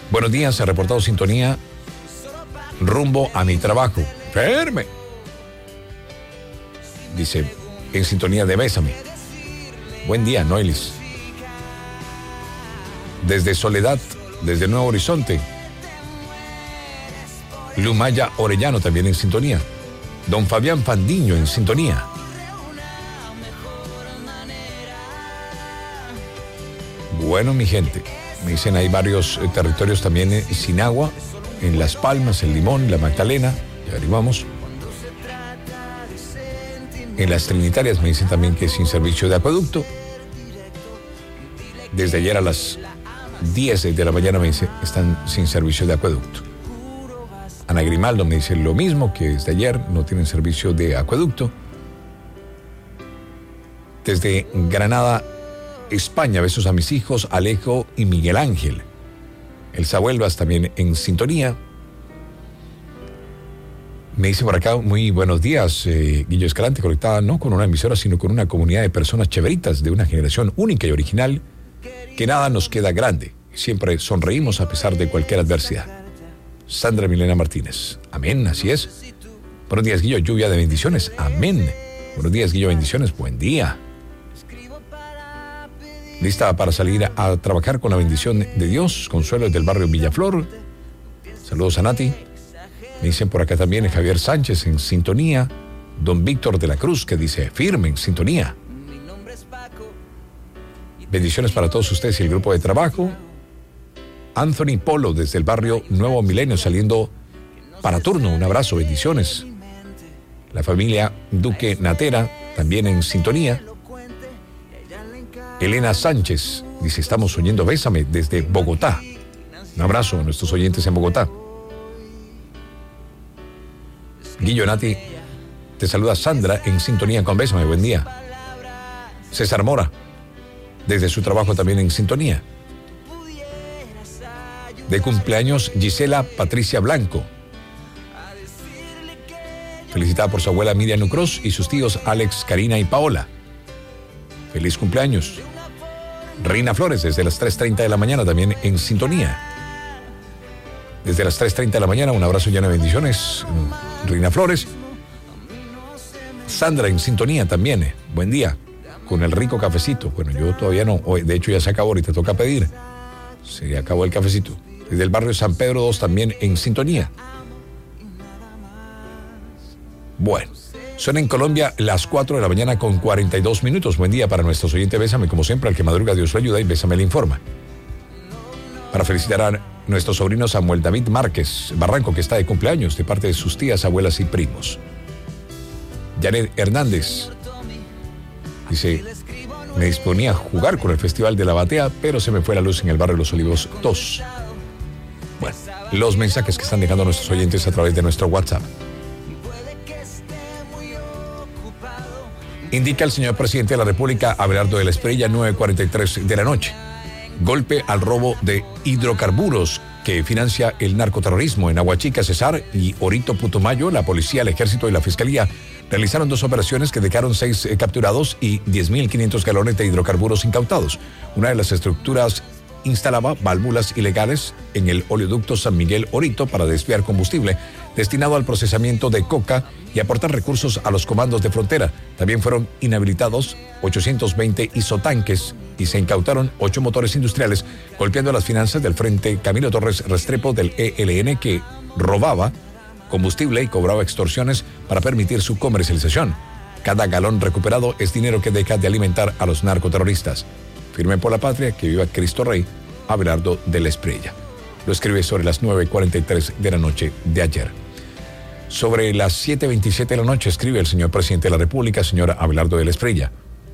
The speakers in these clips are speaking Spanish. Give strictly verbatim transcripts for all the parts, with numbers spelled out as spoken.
Buenos días, he reportado sintonía rumbo a mi trabajo. Firme. Dice, en sintonía de Bésame. Buen día, Noilis. Desde Soledad, desde Nuevo Horizonte. Lumaya Orellano también en sintonía. Don Fabián Fandiño en sintonía. Bueno, mi gente, me dicen hay varios eh, territorios también eh, sin agua, en Las Palmas, en Limón, La Magdalena, ya arribamos. En Las Trinitarias me dicen también que sin servicio de acueducto. Desde ayer a las diez de la mañana me dice, están sin servicio de acueducto. Ana Grimaldo me dice lo mismo, que desde ayer no tienen servicio de acueducto. Desde Granada, España, besos a mis hijos, Alejo y Miguel Ángel. Elsa Huelvas también en sintonía. Me dice por acá, muy buenos días, eh, Guillo Escalante, conectada no con una emisora, sino con una comunidad de personas chéveritas de una generación única y original, que nada nos queda grande. Siempre sonreímos a pesar de cualquier adversidad. Sandra Milena Martínez. Amén, así es. Buenos días, Guillo, lluvia de bendiciones. Amén. Buenos días, Guillo, bendiciones. Buen día. Lista para salir a, a trabajar con la bendición de Dios. Consuelo del barrio Villaflor. Saludos a Nati. Me dicen por acá también Javier Sánchez en sintonía. Don Víctor de la Cruz que dice firme en sintonía. Bendiciones para todos ustedes y el grupo de trabajo. Anthony Polo desde el barrio Nuevo Milenio saliendo para turno. Un abrazo, bendiciones. La familia Duque Natera también en sintonía. Elena Sánchez dice, estamos oyendo Bésame desde Bogotá. Un abrazo a nuestros oyentes en Bogotá. Guillo Nati, te saluda Sandra en sintonía con Bésame, buen día. César Mora, desde su trabajo también en sintonía. De cumpleaños Gisela Patricia Blanco. Felicitada por su abuela Miriam Ucros y sus tíos Alex, Karina y Paola. Feliz cumpleaños. Reina Flores, desde las tres treinta de la mañana, también en sintonía. Desde las tres treinta de la mañana, un abrazo lleno de bendiciones. Reina Flores. Sandra en sintonía también. Buen día. Con el rico cafecito. Bueno, yo todavía no. De hecho, ya se acabó. Ahorita toca pedir. Se acabó el cafecito. Desde el barrio San Pedro dos también en sintonía. Bueno. Son en Colombia las cuatro de la mañana con cuarenta y dos minutos. Buen día para nuestros oyentes. Bésame, como siempre, al que madruga Dios lo ayuda y Bésame le informa. Para felicitar a nuestro sobrino Samuel David Márquez Barranco, que está de cumpleaños, de parte de sus tías, abuelas y primos. Janet Hernández dice, me disponía a jugar con el Festival de la Batea, pero se me fue la luz en el barrio Los Olivos dos. Bueno, los mensajes que están dejando nuestros oyentes a través de nuestro WhatsApp. Indica el señor presidente de la República, Abelardo de la Espriella, nueve cuarenta y tres de la noche. Golpe al robo de hidrocarburos que financia el narcoterrorismo en Aguachica, Cesar y Orito Putumayo. La policía, el ejército y la fiscalía realizaron dos operaciones que dejaron seis eh, capturados y diez mil quinientos galones de hidrocarburos incautados. Una de las estructuras instalaba válvulas ilegales en el oleoducto San Miguel Orito para desviar combustible destinado al procesamiento de coca y aportar recursos a los comandos de frontera. También fueron inhabilitados ochocientos veinte isotanques y se incautaron ocho motores industriales, golpeando las finanzas del Frente Camilo Torres Restrepo del E L N, que robaba combustible y cobraba extorsiones para permitir su comercialización. Cada galón recuperado es dinero que deja de alimentar a los narcoterroristas. Firme por la patria, que viva Cristo Rey, Abelardo de la Espriella. Lo escribe sobre las nueve cuarenta y tres de la noche de ayer. Sobre las siete veintisiete de la noche escribe el señor presidente de la República, señor Abelardo de la Espriella.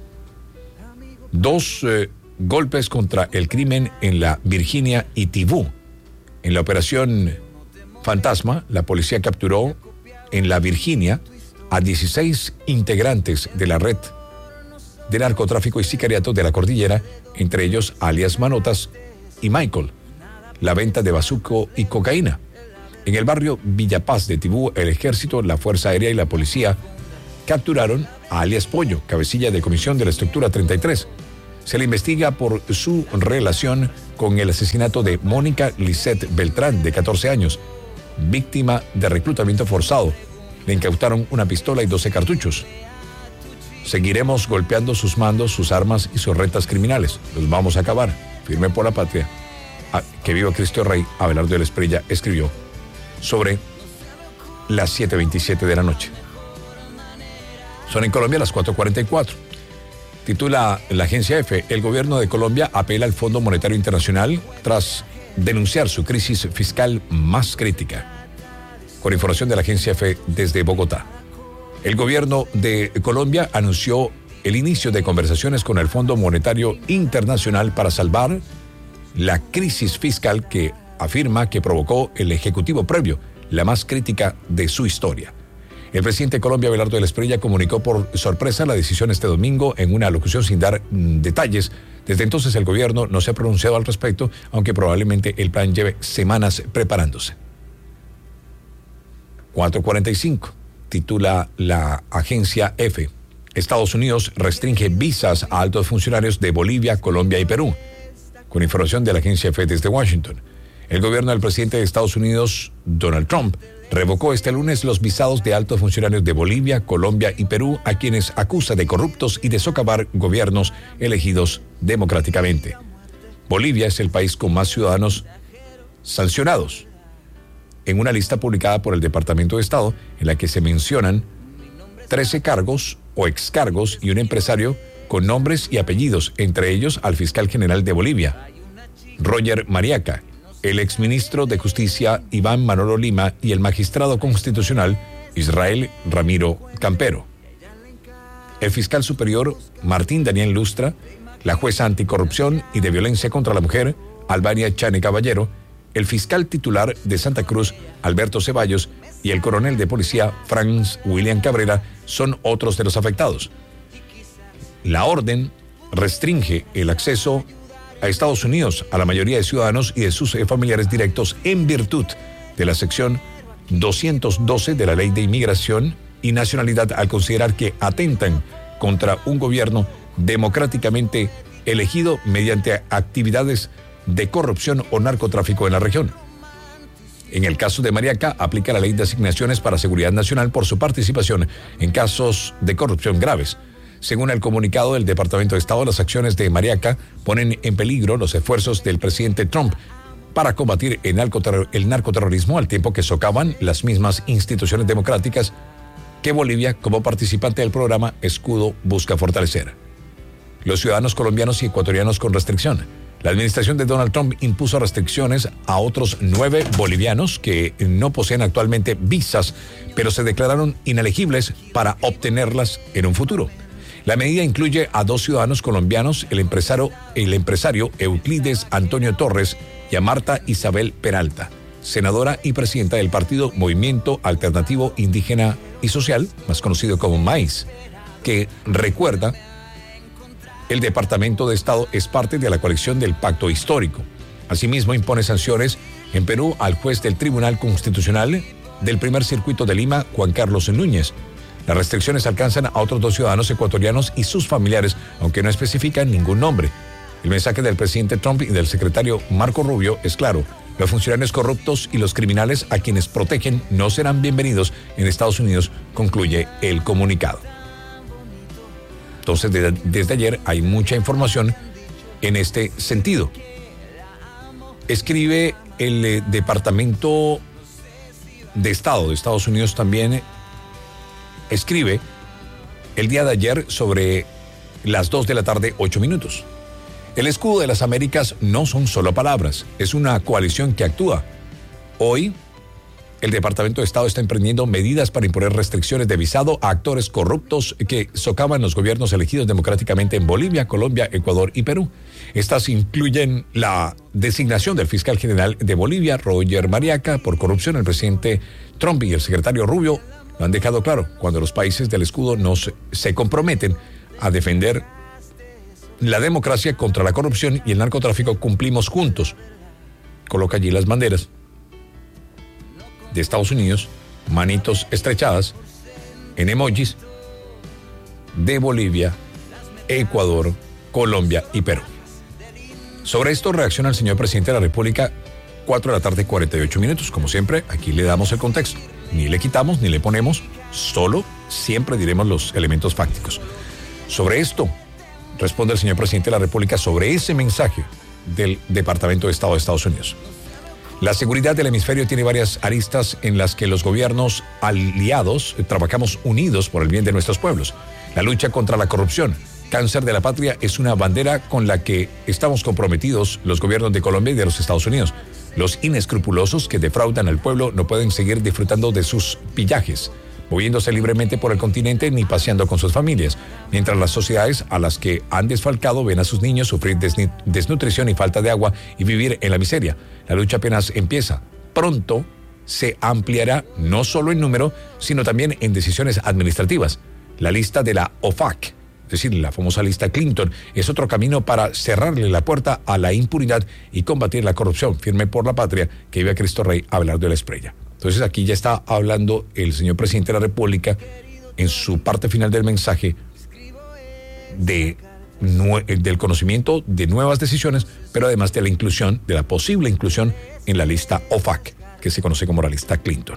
Dos eh, golpes contra el crimen en la Virginia y Tibú. En la operación Fantasma, la policía capturó en la Virginia a dieciséis integrantes de la red de narcotráfico y sicariato de la cordillera, entre ellos alias Manotas y Michael, la venta de bazuco y cocaína. En el barrio Villapaz de Tibú, el ejército, la Fuerza Aérea y la policía capturaron a alias Pollo, cabecilla de comisión de la estructura treinta y tres. Se le investiga por su relación con el asesinato de Mónica Lisette Beltrán, de catorce años, víctima de reclutamiento forzado. Le incautaron una pistola y doce cartuchos. Seguiremos golpeando sus mandos, sus armas y sus rentas criminales. Los vamos a acabar. Firme por la patria. Ah, que viva Cristo Rey. Abelardo de la Espriella escribió sobre las siete veintisiete de la noche. Son en Colombia las cuatro cuarenta y cuatro. Titula la agencia F: el gobierno de Colombia apela al Fondo Monetario Internacional tras denunciar su crisis fiscal más crítica. Con información de la agencia F desde Bogotá. El gobierno de Colombia anunció el inicio de conversaciones con el Fondo Monetario Internacional para salvar la crisis fiscal que afirma que provocó el Ejecutivo previo, la más crítica de su historia. El presidente de Colombia, Abelardo de la Espriella, comunicó por sorpresa la decisión este domingo en una alocución sin dar mm, detalles. Desde entonces el gobierno no se ha pronunciado al respecto, aunque probablemente el plan lleve semanas preparándose. cuatro cuarenta y cinco. Titula la agencia F: Estados Unidos restringe visas a altos funcionarios de Bolivia, Colombia y Perú. Con información de la agencia F desde Washington. El gobierno del presidente de Estados Unidos, Donald Trump, revocó este lunes los visados de altos funcionarios de Bolivia, Colombia y Perú, a quienes acusa de corruptos y de socavar gobiernos elegidos democráticamente. Bolivia es el país con más ciudadanos sancionados, en una lista publicada por el Departamento de Estado, en la que se mencionan trece cargos o excargos y un empresario con nombres y apellidos, entre ellos al fiscal general de Bolivia, Roger Mariaca, el exministro de Justicia Iván Manolo Lima y el magistrado constitucional Israel Ramiro Campero. El fiscal superior Martín Daniel Lustra, la jueza anticorrupción y de violencia contra la mujer Albania Chane Caballero, el fiscal titular de Santa Cruz Alberto Ceballos y el coronel de policía Franz William Cabrera son otros de los afectados. La orden restringe el acceso a Estados Unidos a la mayoría de ciudadanos y de sus familiares directos en virtud de la sección doscientos doce de la Ley de Inmigración y Nacionalidad, al considerar que atentan contra un gobierno democráticamente elegido mediante actividades de corrupción o narcotráfico en la región. En el caso de Mariaca, aplica la Ley de Asignaciones para Seguridad Nacional por su participación en casos de corrupción graves. Según el comunicado del Departamento de Estado, las acciones de Mariaca ponen en peligro los esfuerzos del presidente Trump para combatir el, narcoterror, el narcoterrorismo, al tiempo que socavan las mismas instituciones democráticas que Bolivia, como participante del programa Escudo, busca fortalecer. Los ciudadanos colombianos y ecuatorianos con restricción. La administración de Donald Trump impuso restricciones a otros nueve bolivianos que no poseen actualmente visas, pero se declararon inelegibles para obtenerlas en un futuro. La medida incluye a dos ciudadanos colombianos, el empresario, el empresario Euclides Antonio Torres y a Marta Isabel Peralta, senadora y presidenta del partido Movimiento Alternativo Indígena y Social, más conocido como MAIS, que, recuerda, el Departamento de Estado es parte de la coalición del Pacto Histórico. Asimismo, impone sanciones en Perú al juez del Tribunal Constitucional del Primer Circuito de Lima, Juan Carlos Núñez. Las restricciones alcanzan a otros dos ciudadanos ecuatorianos y sus familiares, aunque no especifican ningún nombre. El mensaje del presidente Trump y del secretario Marco Rubio es claro: los funcionarios corruptos y los criminales a quienes protegen no serán bienvenidos en Estados Unidos, concluye el comunicado. Entonces, de, desde ayer hay mucha información en este sentido. Escribe el eh, Departamento de Estado de Estados Unidos también, escribe el día de ayer sobre las dos de la tarde, ocho minutos. El escudo de las Américas no son solo palabras, es una coalición que actúa. Hoy, el Departamento de Estado está emprendiendo medidas para imponer restricciones de visado a actores corruptos que socavan los gobiernos elegidos democráticamente en Bolivia, Colombia, Ecuador y Perú. Estas incluyen la designación del fiscal general de Bolivia, Roger Mariaca, por corrupción. El presidente Trump y el secretario Rubio lo han dejado claro: cuando los países del escudo no se, se comprometen a defender la democracia contra la corrupción y el narcotráfico, cumplimos juntos. Coloca allí las banderas de Estados Unidos, manitos estrechadas, en emojis, de Bolivia, Ecuador Colombia y Perú. Sobre esto reacciona el señor presidente de la República, cuatro de la tarde, cuarenta y ocho minutos. Como siempre, aquí le damos el contexto. Ni le quitamos ni le ponemos, solo siempre diremos los elementos fácticos. Sobre esto responde el señor presidente de la República sobre ese mensaje del Departamento de Estado de Estados Unidos. La seguridad del hemisferio tiene varias aristas en las que los gobiernos aliados trabajamos unidos por el bien de nuestros pueblos. La lucha contra la corrupción, cáncer de la patria, es una bandera con la que estamos comprometidos los gobiernos de Colombia y de los Estados Unidos. Los inescrupulosos que defraudan al pueblo no pueden seguir disfrutando de sus pillajes, moviéndose libremente por el continente ni paseando con sus familias, mientras las sociedades a las que han desfalcado ven a sus niños sufrir desnutrición y falta de agua y vivir en la miseria. La lucha apenas empieza. Pronto se ampliará no solo en número, sino también en decisiones administrativas. La lista de la O F A C, es decir, la famosa lista Clinton, es otro camino para cerrarle la puerta a la impunidad y combatir la corrupción. Firme por la patria, que vive Cristo Rey, Abelardo de la Espriella. Entonces aquí ya está hablando el señor presidente de la República en su parte final del mensaje de, del conocimiento de nuevas decisiones, pero además de la inclusión, de la posible inclusión en la lista O F A C, que se conoce como la lista Clinton.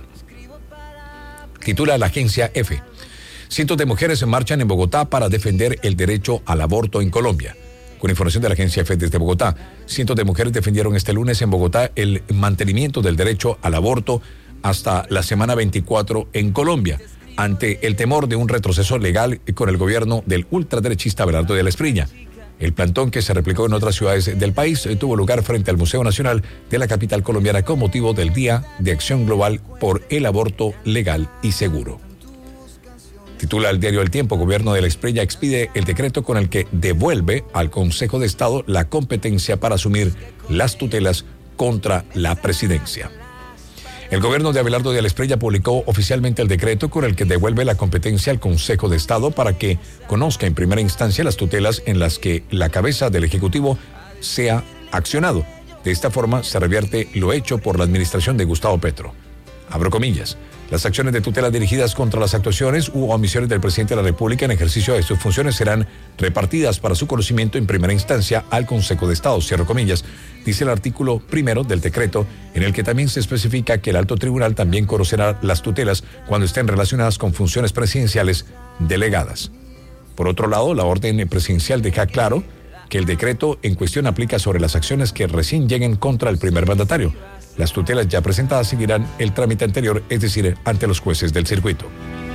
Titula la agencia F. Cientos de mujeres se marchan en Bogotá para defender el derecho al aborto en Colombia. Con información de la agencia F desde Bogotá, cientos de mujeres defendieron este lunes en Bogotá el mantenimiento del derecho al aborto hasta la semana veinticuatro en Colombia, ante el temor de un retroceso legal con el gobierno del ultraderechista Abelardo de la Espriella. El plantón, que se replicó en otras ciudades del país, tuvo lugar frente al Museo Nacional de la capital colombiana con motivo del Día de Acción Global por el Aborto Legal y Seguro. Titula el diario El Tiempo: Gobierno de la Espriella expide el decreto con el que devuelve al Consejo de Estado la competencia para asumir las tutelas contra la presidencia. El gobierno de Abelardo de la Espriella publicó oficialmente el decreto con el que devuelve la competencia al Consejo de Estado para que conozca en primera instancia las tutelas en las que la cabeza del Ejecutivo sea accionado. De esta forma se revierte lo hecho por la administración de Gustavo Petro. Abro comillas. Las acciones de tutela dirigidas contra las actuaciones u omisiones del presidente de la República en ejercicio de sus funciones serán repartidas para su conocimiento en primera instancia al Consejo de Estado, cierro comillas, dice el artículo primero del decreto, en el que también se especifica que el alto tribunal también conocerá las tutelas cuando estén relacionadas con funciones presidenciales delegadas. Por otro lado, la orden presidencial deja claro que el decreto en cuestión aplica sobre las acciones que recién lleguen contra el primer mandatario. Las tutelas ya presentadas seguirán el trámite anterior, es decir, ante los jueces del circuito.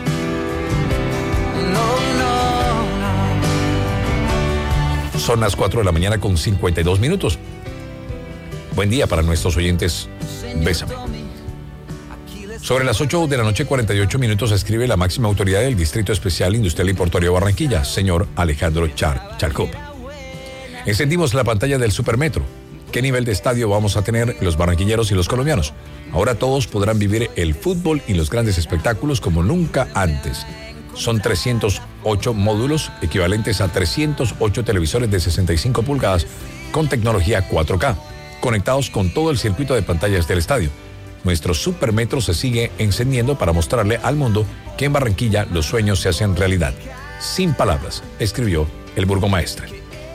Son las cuatro de la mañana con cincuenta y dos minutos. Buen día para nuestros oyentes. Bésame. Sobre las ocho de la noche, cuarenta y ocho minutos, escribe la máxima autoridad del Distrito Especial Industrial y Portuario de Barranquilla, señor Alejandro Char Chalcop. Encendimos la pantalla del Supermetro. ¿Qué nivel de estadio vamos a tener los barranquilleros y los colombianos? Ahora todos podrán vivir el fútbol y los grandes espectáculos como nunca antes. Son trescientos ocho módulos equivalentes a trescientos ocho televisores de sesenta y cinco pulgadas con tecnología cuatro K, conectados con todo el circuito de pantallas del estadio. Nuestro Supermetro se sigue encendiendo para mostrarle al mundo que en Barranquilla los sueños se hacen realidad. Sin palabras, escribió el burgomaestre.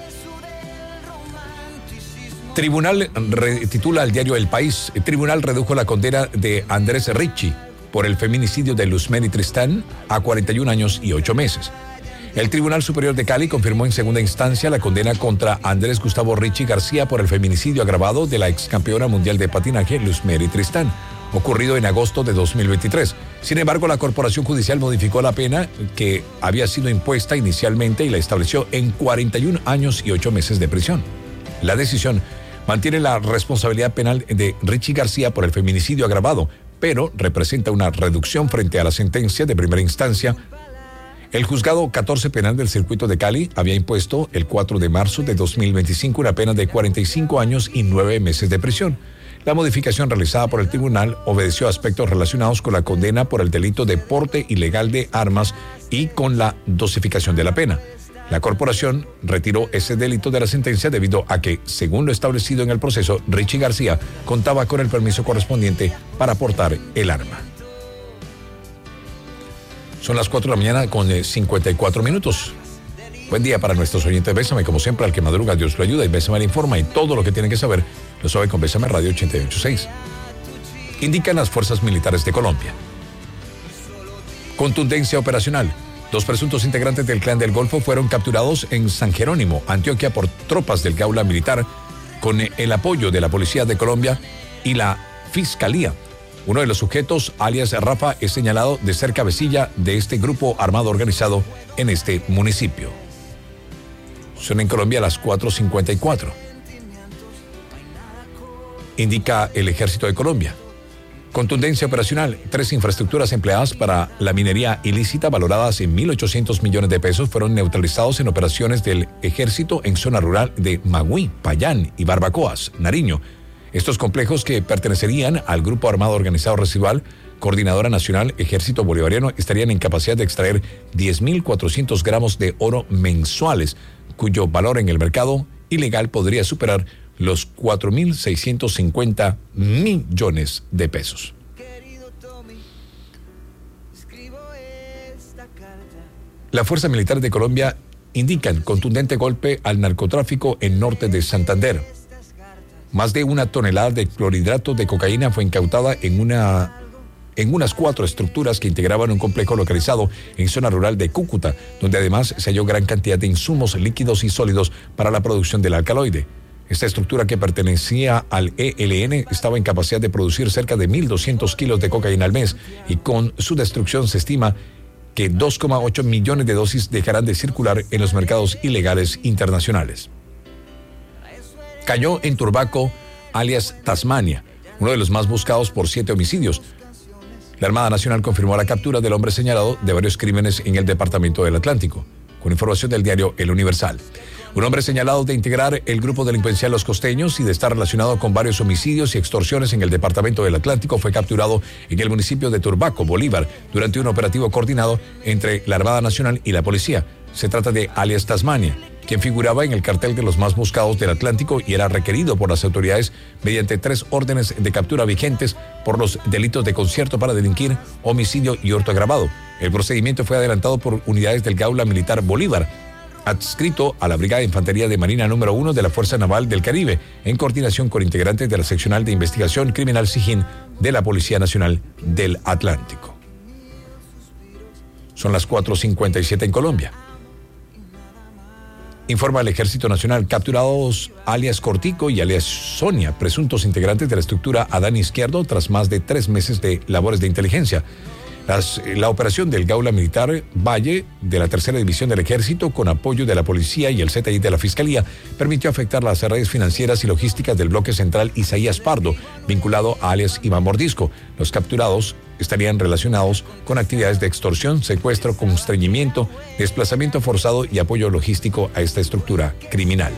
Tribunal, re, titula el diario El País, el tribunal redujo la condena de Andrés Ricci por el feminicidio de Luzmeri Tristán a cuarenta y un años y ocho meses. El Tribunal Superior de Cali confirmó en segunda instancia la condena contra Andrés Gustavo Ricci García por el feminicidio agravado de la ex campeona mundial de patinaje Luzmeri Tristán, ocurrido en agosto de dos mil veintitrés. Sin embargo, la Corporación Judicial modificó la pena que había sido impuesta inicialmente y la estableció en cuarenta y un años y ocho meses de prisión. La decisión mantiene la responsabilidad penal de Ricci García por el feminicidio agravado, pero representa una reducción frente a la sentencia de primera instancia. El juzgado catorce penal del circuito de Cali había impuesto el cuatro de marzo de dos mil veinticinco una pena de cuarenta y cinco años y nueve meses de prisión. La modificación realizada por el tribunal obedeció a aspectos relacionados con la condena por el delito de porte ilegal de armas y con la dosificación de la pena. La corporación retiró ese delito de la sentencia debido a que, según lo establecido en el proceso, Ricci García contaba con el permiso correspondiente para portar el arma. Son las cuatro de la mañana con cincuenta y cuatro minutos. Buen día para nuestros oyentes. Bésame, como siempre, al que madruga, Dios lo ayuda, y Bésame le informa, y todo lo que tienen que saber lo sabe con Bésame Radio ochenta y ocho punto seis. Indican las fuerzas militares de Colombia. Contundencia operacional. Dos presuntos integrantes del Clan del Golfo fueron capturados en San Jerónimo, Antioquia, por tropas del Gaula Militar, con el apoyo de la Policía de Colombia y la Fiscalía. Uno de los sujetos, alias Rafa, es señalado de ser cabecilla de este grupo armado organizado en este municipio. Son en Colombia las cuatro cincuenta y cuatro. Indica el Ejército de Colombia. Contundencia operacional. Tres infraestructuras empleadas para la minería ilícita valoradas en mil ochocientos millones de pesos fueron neutralizados en operaciones del Ejército en zona rural de Magüí, Payán y Barbacoas, Nariño. Estos complejos, que pertenecerían al Grupo Armado Organizado Residual, Coordinadora Nacional Ejército Bolivariano, estarían en capacidad de extraer diez mil cuatrocientos gramos de oro mensuales, cuyo valor en el mercado ilegal podría superar los cuatro mil seiscientos cincuenta millones de pesos. La Fuerza Militar de Colombia indican contundente golpe al narcotráfico en norte de Santander. Más de una tonelada de clorhidrato de cocaína fue incautada en una en unas cuatro estructuras que integraban un complejo localizado en zona rural de Cúcuta, donde además se halló gran cantidad de insumos líquidos y sólidos para la producción del alcaloide. Esta estructura, que pertenecía al E L N, estaba en capacidad de producir cerca de mil doscientos kilos de cocaína al mes, y con su destrucción se estima que dos coma ocho millones de dosis dejarán de circular en los mercados ilegales internacionales. Cayó en Turbaco, alias Tasmania, uno de los más buscados por siete homicidios. La Armada Nacional confirmó la captura del hombre señalado de varios crímenes en el departamento del Atlántico, con información del diario El Universal. Un hombre señalado de integrar el grupo delincuencial Los Costeños y de estar relacionado con varios homicidios y extorsiones en el departamento del Atlántico fue capturado en el municipio de Turbaco, Bolívar, durante un operativo coordinado entre la Armada Nacional y la policía. Se trata de alias Tasmania, quien figuraba en el cartel de los más buscados del Atlántico y era requerido por las autoridades mediante tres órdenes de captura vigentes por los delitos de concierto para delinquir, homicidio y hurto agravado. El procedimiento fue adelantado por unidades del Gaula Militar Bolívar, adscrito a la Brigada de Infantería de Marina número uno de la Fuerza Naval del Caribe, en coordinación con integrantes de la Seccional de Investigación Criminal SIGIN de la Policía Nacional del Atlántico. Son las cuatro cincuenta y siete en Colombia. Informa el Ejército Nacional, capturados alias Cortico y alias Sonia, presuntos integrantes de la estructura Adán Izquierdo, tras más de tres meses de labores de inteligencia. Las, la operación del Gaula Militar Valle de la Tercera División del Ejército, con apoyo de la Policía y el C T I de la Fiscalía, permitió afectar las redes financieras y logísticas del bloque central Isaías Pardo, vinculado a alias Iván Mordisco. Los capturados estarían relacionados con actividades de extorsión, secuestro, constreñimiento, desplazamiento forzado y apoyo logístico a esta estructura criminal.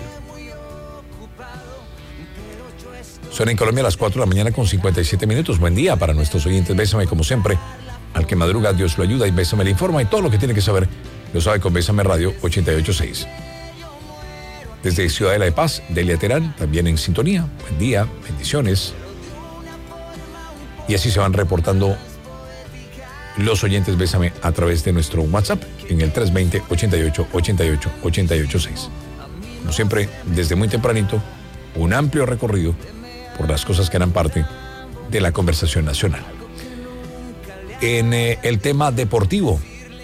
Son en Colombia las cuatro de la mañana con cincuenta y siete minutos. Buen día para nuestros oyentes. Bésame, como siempre, al que madruga, Dios lo ayuda, y Bésame le informa, y todo lo que tiene que saber lo sabe con Bésame Radio ochenta y ocho punto seis. Desde Ciudadela de Paz, Delia Terán, también en sintonía. Buen día, bendiciones. Y así se van reportando los oyentes Bésame a través de nuestro WhatsApp en el tres dos cero, ochenta y ocho, ochenta y ocho, ochenta y ocho seis. Como siempre, desde muy tempranito, un amplio recorrido por las cosas que eran parte de la conversación nacional. En eh, el tema deportivo,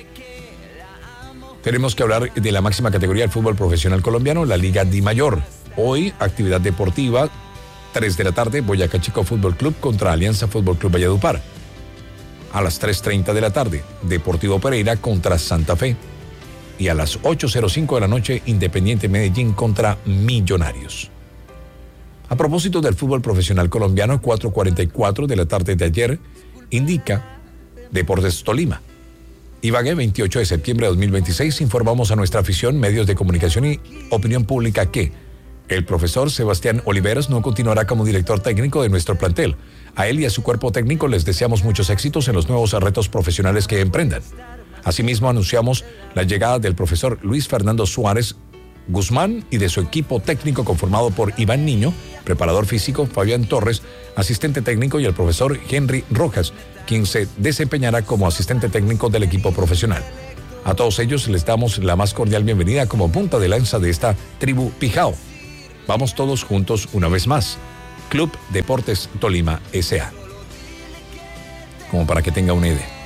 tenemos que hablar de la máxima categoría del fútbol profesional colombiano, la Liga Dimayor. Hoy, actividad deportiva, tres de la tarde, Boyacá Chico Fútbol Club contra Alianza Fútbol Club Valledupar. A las tres treinta de la tarde, Deportivo Pereira contra Santa Fe. Y a las ocho cero cinco de la noche, Independiente Medellín contra Millonarios. A propósito del fútbol profesional colombiano, cuatro cuarenta y cuatro de la tarde de ayer, indica Deportes Tolima. Ibagué, veintiocho de septiembre de dos mil veintiséis, informamos a nuestra afición, medios de comunicación y opinión pública que el profesor Sebastián Oliveros no continuará como director técnico de nuestro plantel. A él y a su cuerpo técnico les deseamos muchos éxitos en los nuevos retos profesionales que emprendan. Asimismo, anunciamos la llegada del profesor Luis Fernando Suárez Guzmán y de su equipo técnico conformado por Iván Niño, preparador físico, Fabián Torres, asistente técnico, y el profesor Henry Rojas, quien se desempeñará como asistente técnico del equipo profesional. A todos ellos les damos la más cordial bienvenida como punta de lanza de esta tribu Pijao. Vamos todos juntos una vez más. Club Deportes Tolima S A. Como para que tenga una idea.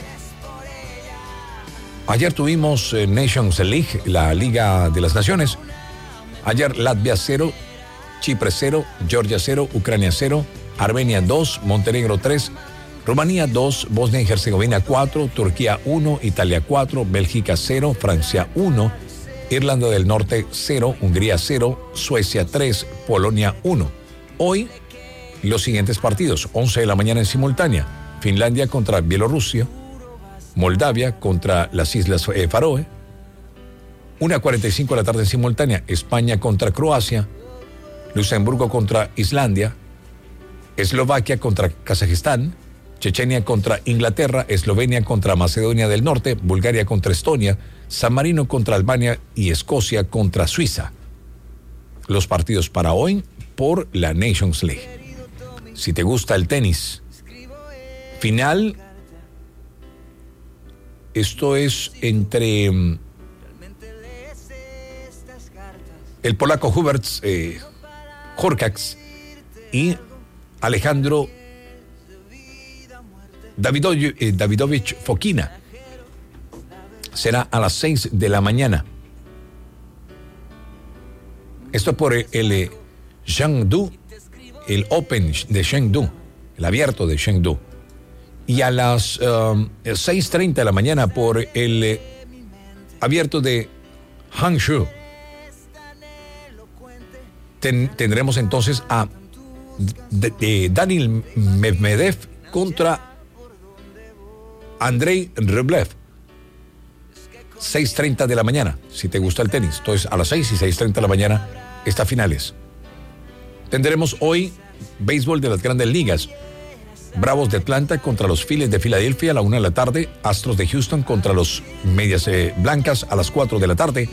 Ayer tuvimos eh, Nations League, la Liga de las Naciones. Ayer Latvia cero, Chipre cero, Georgia cero, Ucrania cero, Armenia dos, Montenegro tres, Rumanía dos, Bosnia y Herzegovina cuatro, Turquía uno, Italia cuatro, Bélgica cero, Francia uno, Irlanda del Norte cero, Hungría cero, Suecia tres, Polonia uno. Hoy, los siguientes partidos, once de la mañana en simultánea. Finlandia contra Bielorrusia, Moldavia contra las Islas eh, Faroe, una cuarenta y cinco de la tarde en simultánea, España contra Croacia, Luxemburgo contra Islandia, Eslovaquia contra Kazajistán, Chechenia contra Inglaterra, Eslovenia contra Macedonia del Norte, Bulgaria contra Estonia, San Marino contra Albania y Escocia contra Suiza. Los partidos para hoy por la Nations League. Si te gusta el tenis, final, esto es entre el polaco Huberts eh, Hurkacz y Alejandro Davidovic, eh, Davidovich Fokina. Será a las seis de la mañana. Esto por el, el eh, Chengdu, el Open de Chengdu, el abierto de Chengdu. Y a las um, seis treinta de la mañana por el eh, abierto de Hangzhou. Ten, tendremos entonces a de, de Daniil Medvedev contra Andrei Rublev. seis treinta de la mañana, si te gusta el tenis. Entonces, a las seis y seis treinta de la mañana, estas finales. Tendremos hoy béisbol de las Grandes Ligas. Bravos de Atlanta contra los Phillies de Filadelfia a la una de la tarde. Astros de Houston contra los Medias eh, Blancas a las cuatro de la tarde.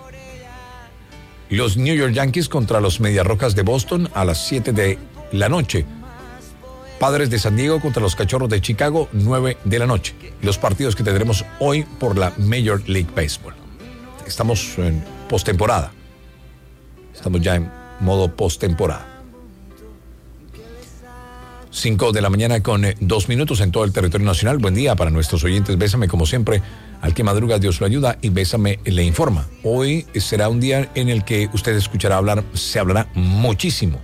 Los New York Yankees contra los Medias Rojas de Boston a las siete de la noche. Padres de San Diego contra los Cachorros de Chicago, nueve de la noche. Los partidos que tendremos hoy por la Major League Baseball. Estamos en postemporada. Estamos ya en modo postemporada. cinco de la mañana con eh, dos minutos en todo el territorio nacional. Buen día para nuestros oyentes. Bésame como siempre. Al que madruga Dios lo ayuda y Bésame le informa. Hoy será un día en el que usted escuchará hablar, se hablará muchísimo.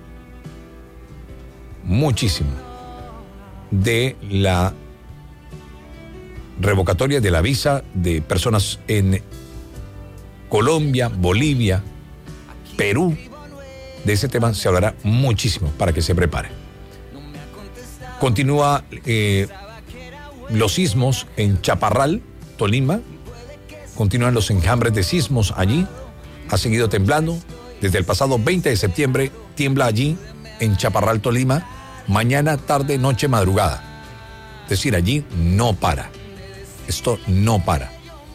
Muchísimo. De la revocatoria de la visa de personas en Colombia, Bolivia, Perú. De ese tema se hablará muchísimo para que se prepare. Continúa eh, los sismos en Chaparral, Tolima. Continúan los enjambres de sismos allí. Ha seguido temblando. Desde el pasado veinte de septiembre tiembla allí en Chaparral, Tolima. Mañana, tarde, noche, madrugada. Es decir, allí no para. Esto no para.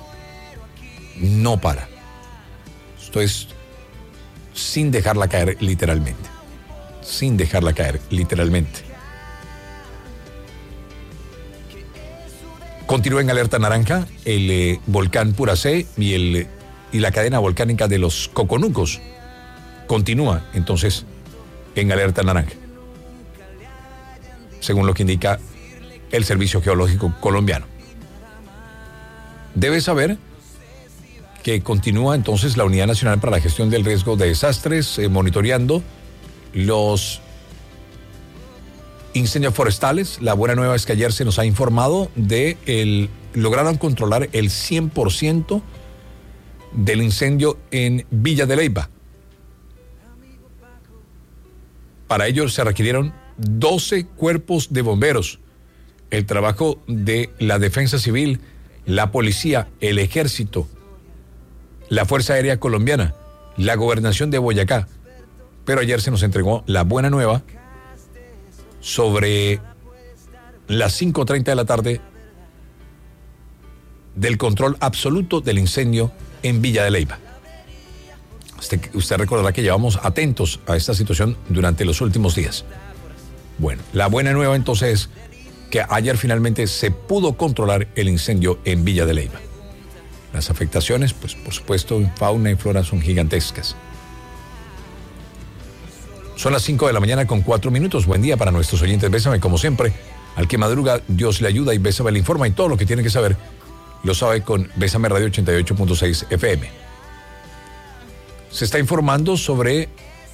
No para. Esto es sin dejarla caer literalmente. Sin dejarla caer literalmente. Continúa en alerta naranja el eh, volcán Puracé y, el, y la cadena volcánica de los Coconucos. Continúa entonces en alerta naranja, según lo que indica el Servicio Geológico Colombiano. Debe saber que continúa entonces la Unidad Nacional para la Gestión del Riesgo de Desastres eh, monitoreando los incendios forestales. La buena nueva es que ayer se nos ha informado de el lograron controlar el cien por ciento del incendio en Villa de Leyva. Para ello se requirieron doce cuerpos de bomberos, el trabajo de la Defensa Civil, la Policía, el Ejército, la Fuerza Aérea Colombiana, la Gobernación de Boyacá. Pero ayer se nos entregó la buena nueva sobre las cinco treinta de la tarde del control absoluto del incendio en Villa de Leyva. Usted, usted recordará que llevamos atentos a esta situación durante los últimos días. Bueno, la buena nueva entonces es que ayer finalmente se pudo controlar el incendio en Villa de Leyva. Las afectaciones, pues por supuesto, en fauna y flora son gigantescas. Son las cinco de la mañana con cuatro minutos. Buen día para nuestros oyentes. Bésame como siempre. Al que madruga, Dios le ayuda y Bésame le informa. Y todo lo que tiene que saber lo sabe con Bésame Radio ochenta y ocho punto seis F M. Se está informando sobre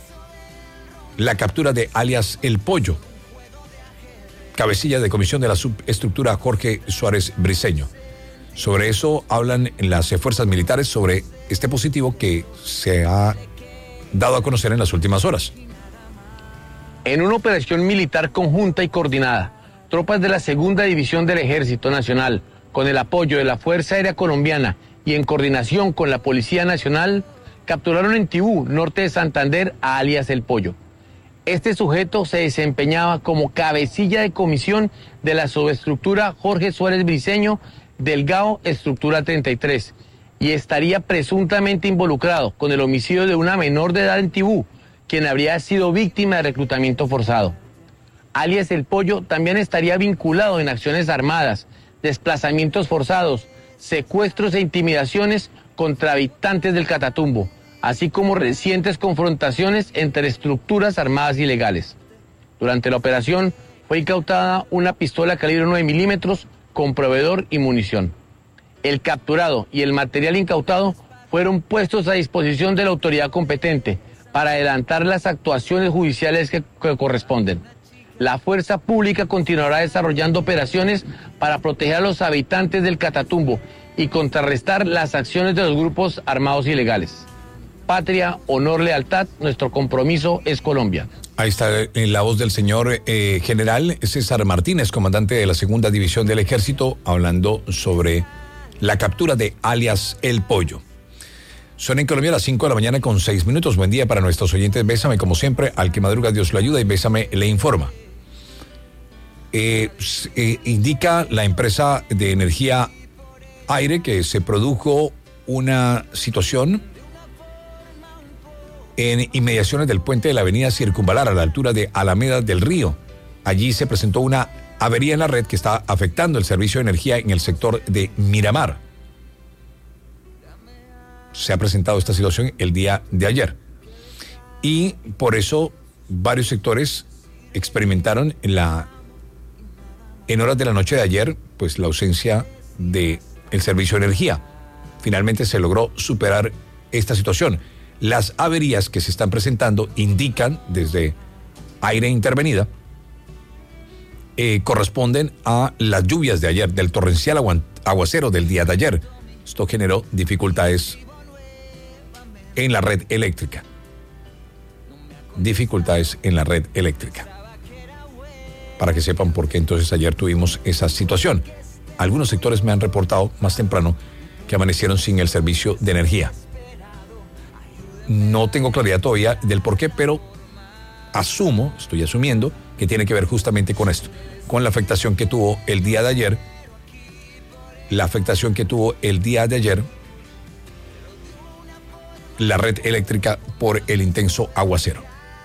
la captura de alias El Pollo, cabecilla de comisión de la subestructura Jorge Suárez Briceño. Sobre eso hablan las fuerzas militares sobre este positivo que se ha dado a conocer en las últimas horas. En una operación militar conjunta y coordinada, tropas de la Segunda División del Ejército Nacional, con el apoyo de la Fuerza Aérea Colombiana y en coordinación con la Policía Nacional, capturaron en Tibú, norte de Santander, a alias El Pollo. Este sujeto se desempeñaba como cabecilla de comisión de la subestructura Jorge Suárez Briceño del GAO Estructura treinta y tres y estaría presuntamente involucrado con el homicidio de una menor de edad en Tibú, quien habría sido víctima de reclutamiento forzado. Alias El Pollo también estaría vinculado en acciones armadas, desplazamientos forzados, secuestros e intimidaciones contra habitantes del Catatumbo, así como recientes confrontaciones entre estructuras armadas ilegales. Durante la operación fue incautada una pistola calibre nueve milímetros con proveedor y munición. El capturado y el material incautado fueron puestos a disposición de la autoridad competente para adelantar las actuaciones judiciales que, que corresponden. La fuerza pública continuará desarrollando operaciones para proteger a los habitantes del Catatumbo y contrarrestar las acciones de los grupos armados ilegales. Patria, honor, lealtad, nuestro compromiso es Colombia. Ahí está en la voz del señor eh, general César Martínez, comandante de la Segunda División del Ejército, hablando sobre la captura de alias El Pollo. Son en Colombia las cinco de la mañana con seis minutos. Buen día para nuestros oyentes. Bésame como siempre. Al que madruga Dios lo ayuda y Bésame le informa. Eh, eh, indica la empresa de energía Aire que se produjo una situación en inmediaciones del puente de la avenida Circunvalar a la altura de Alameda del Río. Allí se presentó una avería en la red que está afectando el servicio de energía en el sector de Miramar. Se ha presentado esta situación el día de ayer y por eso varios sectores experimentaron la en horas de la noche de ayer pues la ausencia de el servicio de energía. Finalmente se logró superar esta situación. Las averías que se están presentando indican desde Aire Intervenida eh, corresponden a las lluvias de ayer, del torrencial agu- aguacero del día de ayer. Esto generó dificultades en la red eléctrica. Dificultades en la red eléctrica. Para que sepan por qué entonces ayer tuvimos esa situación. Algunos sectores me han reportado más temprano que amanecieron sin el servicio de energía. No tengo claridad todavía del por qué, pero asumo, estoy asumiendo, que tiene que ver justamente con esto, con la afectación que tuvo el día de ayer, la afectación que tuvo el día de ayer la red eléctrica por el intenso aguacero.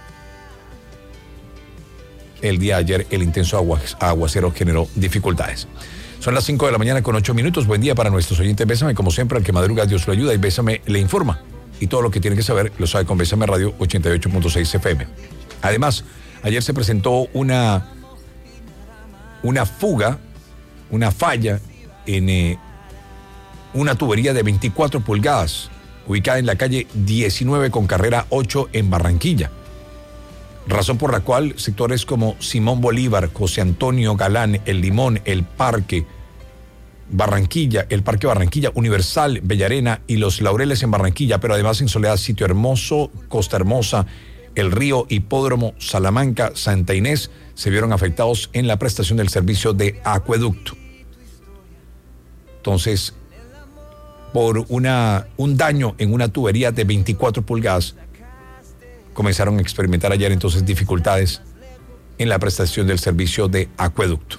El día de ayer el intenso agua, aguacero generó dificultades. Son las cinco de la mañana con ocho minutos. Buen día para nuestros oyentes. Bésame como siempre, al que madruga Dios lo ayuda y Bésame le informa. Y todo lo que tiene que saber lo sabe con Bésame Radio ochenta y ocho punto seis F M. Además, ayer se presentó una, una fuga, una falla en eh, una tubería de veinticuatro pulgadas ubicada en la calle diecinueve con carrera ocho en Barranquilla. Razón por la cual sectores como Simón Bolívar, José Antonio Galán, El Limón, El Parque, Barranquilla, el Parque Barranquilla, Universal, Bellarena y Los Laureles en Barranquilla, pero además en Soledad, Sitio Hermoso, Costa Hermosa, El Río, Hipódromo, Salamanca, Santa Inés, se vieron afectados en la prestación del servicio de acueducto. Entonces, por una, un daño en una tubería de veinticuatro pulgadas, comenzaron a experimentar ayer entonces dificultades en la prestación del servicio de acueducto.